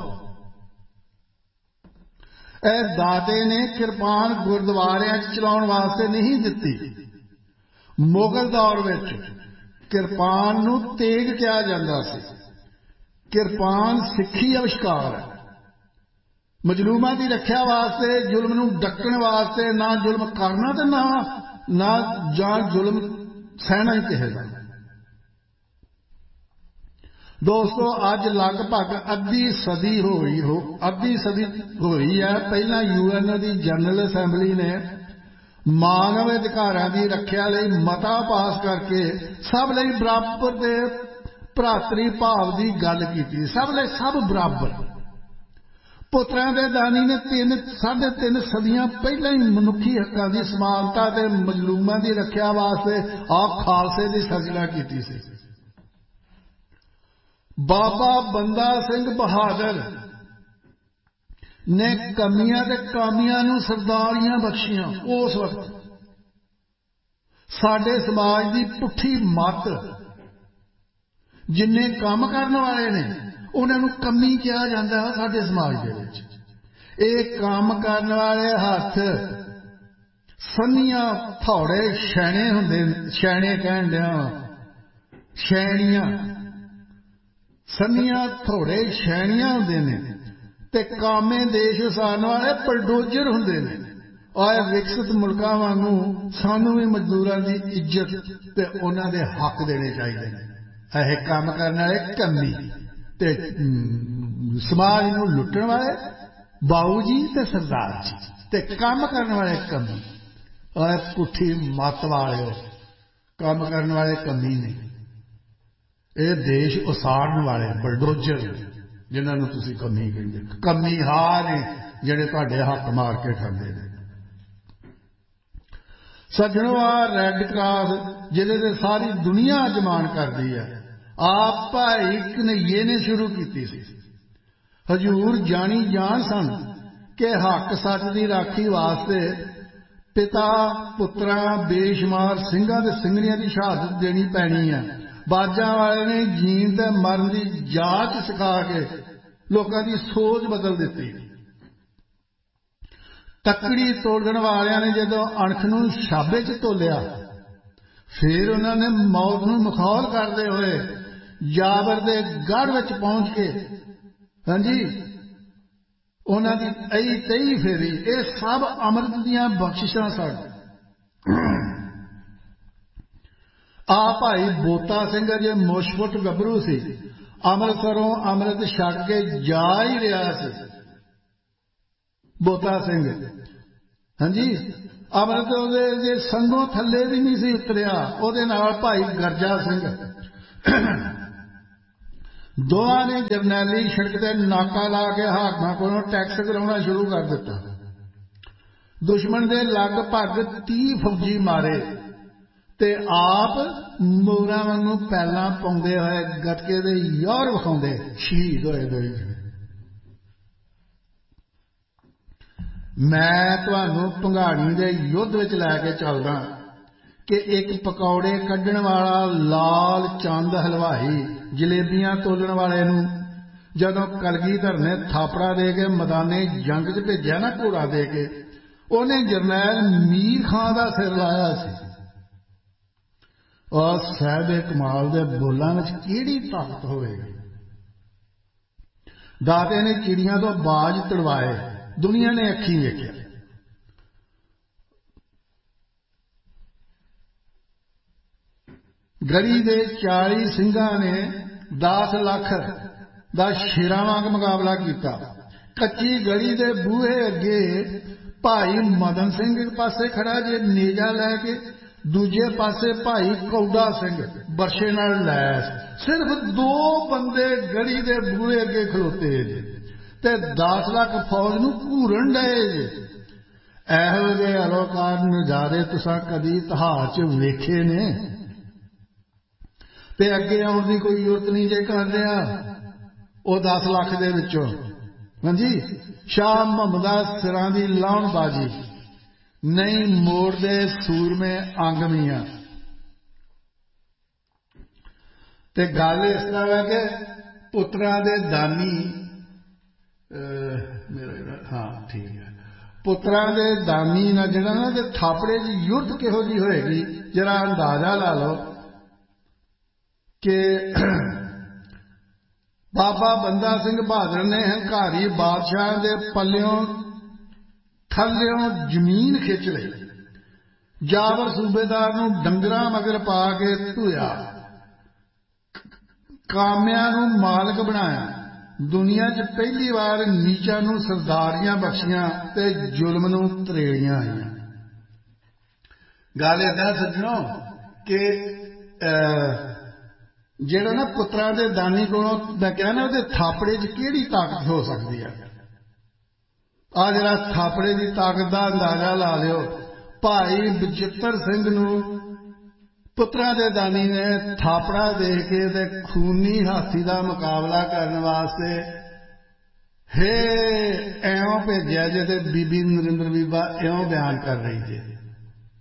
ए दाते ने किरपान गुरुद्वारियां चलाउण वास्ते नहीं दिती। मुगल दौर विच किरपान नूं तेग कहा जांदा सी। किरपान सिੱਖੀ अविष्कार है। मजलूमां दी रखिया वास्ते, जुल्म नूं डकण वास्ते, ना जुल्म करना ते ना ना जां जुल्म सहना ही किसे दा। दोस्तों अज लगभग अद्धी सदी होई हो अद्धी सदी होई है पहला यूएन की जनरल असैंबली ने मानव अधिकारां की रखिया लई मता पास करके सब लई बराबर दे भरातरी भाव की गल की। सब लई सब बराबर। पुत्रां दे दानी ने तीन साढ़े तीन सदियां पहला ही मनुखी हकों की समानता ते मजलूमां की रखिया वास्ते आप खालसे की सर्जना की सी। बाबा बंदा सिंह बहादुर ने कमियां ते कामियां नूं सरदारियां बख्शियां। उस वक्त साडे समाज की पुठी मत, जिन्ने काम करने वाले ने उन्हां नूं कमी कहा जाता है। साडे समाज दे विच इह काम करने वाले हथ संनिया थौड़े शैणे हुंदे, शैणे कहण दिया शैणियां संनिया थोड़े शैणियां हुंदे ने ते कामे देश वसाण वाले बलडोजर हुंदे ने। और विकसित मुल्कां वांगू सानू भी मजदूरां दी इज्जत ते उन्हां दे हक देने चाहिए। ऐ काम करने वाले कमी ते समाज नूं लुटण वाले बाऊ जी ते सरदार जी ते काम करने वाले कमी। और पुठी मत वाले काम करने वाले कमी नहीं। ये देश उसाड़न वाले बलडोजर जिन्होंने तुसी कमी कहते, कमी हार ने जिहड़े तुहाडे हक मार के खांदे ने। सज्जणों आ रैड क्रॉस जिहदे ते सारी दुनिया अजमान करदी है, आप भाई कन्हैये ने शुरू की सी। हजूर जानी जान सन कि हक सच की राखी वास्ते पिता पुत्रां बेशुमार सिंघां ते सिंघणियां की शहादत देनी पैनी है। बाजा वाले ने जीन ते मरण की जाच सिखा के लोगों की सोच बदल दी। तकड़ी तोड़न वालियां ने जदों अणख नूं छाबे च तोलिया, फिर उन्होंने मौत नूं मखौल करते हुए जाबर दे गढ़ विच पहुंच के हाँ जी उन्हां दी अई तई फेरी। ये सब अमृत दीयां बख्शिशां सन। आ भाई बोता सिंह जे मुशफुट गभरू सी, अमृतसरों अमृत छक के जा ही रहा सी। बोता सिंह हाँ जी अमृत जे संगों थले भी नहीं सी उतरिया। उहदे नाल भाई गरजा सिंह दोवां ने जरनैली सड़क ते नाका ला के हाकमां कोलों टैक्स कराउणा शुरू कर दिता। दुश्मन दे लगभग तीह फौजी मारे ते आप मोरां वांगू पैलां पाउंदे होए गटके दे यौर विखाउंदे शहीद होए दोए। मैं तुहानू भंगाणी दे युद्ध विच लैके चलदा कि एक पकौड़े कड्ढण वाला लाल चंद हलवाई जलेबियां तोलण वाले नू जदों कलगीधर ने थापड़ा दे के मैदाने जंग च भेजिया ना घोड़ा दे के, उन्हें जरनैल मीर खां दा सिर लाया सी। और साहिब कमाल दे बोलां विच किहड़ी ताकत होवेगी। दाते ने चिड़ियां तो बाज तड़वाए, दुनिया ने अखीं वेखिया। गढ़ी दे चाली सिंघां ने दस लख दा शेरां वांग मुकाबला किया। कच्ची गढ़ी दे बूहे अगे भाई मदन सिंह पासे खड़ा जे नेजा लैके, दूजे पासे भाई कौड़ा सिंह बरछे नाल लैस। सिर्फ दो बंदे गढ़ी दे बूहे अगे खलोते जे ते दस लाख फौज नू घूरन डए जे। एहो जे अलोकार नज़ारे तुसां कदी इतिहास च वेखे ने ते अगे आउण दी कोई जरूरत नहीं जे कर रहा वो दस लाख दे विचों। हाँ जी, शाह मुहम्मदा सिरां दी लाउणबाजी नहीं मोड़दे सूरमे अंग मियां। ते गल इस तरह है कि पुत्रां दे दानी मेरा हाँ ठीक है, पुत्रां दे दानी ना जिहड़ा ना ते थापड़े दी युद्ध किहो जी होएगी जरा अंदाजा ला लो कि बाबा बंदा सिंह बहादुर ने हंकारी बादशाह दे पल्लियों थल्लियों जमीन खिंच लई। जाबर सूबेदार नू डंगरां मगर पा के धोया, कामियां नू मालक बनाया। दुनिया च पहली बार नीचां नू सरदारियां बख्शियां ते जुल्म नू तरेड़ियां आईयां। गल इदां सज्जणो कि ਜਿਹੜਾ ना पुत्रां दे दानी कोलों मैं कहा ना उहदे थापड़े च किहड़ी ताकत हो सकती है। आ जरा थापड़े की ताकत का अंदाजा ला लियो। भाई बचित्र सिंह नू पुत्रां दे दानी ने थापड़ा दे के ते खूनी हाथी का मुकाबला करने वास्ते हे एवं भेजिया जे ते बीबी नरेंद्र बीबा एवं बयान कर रही जे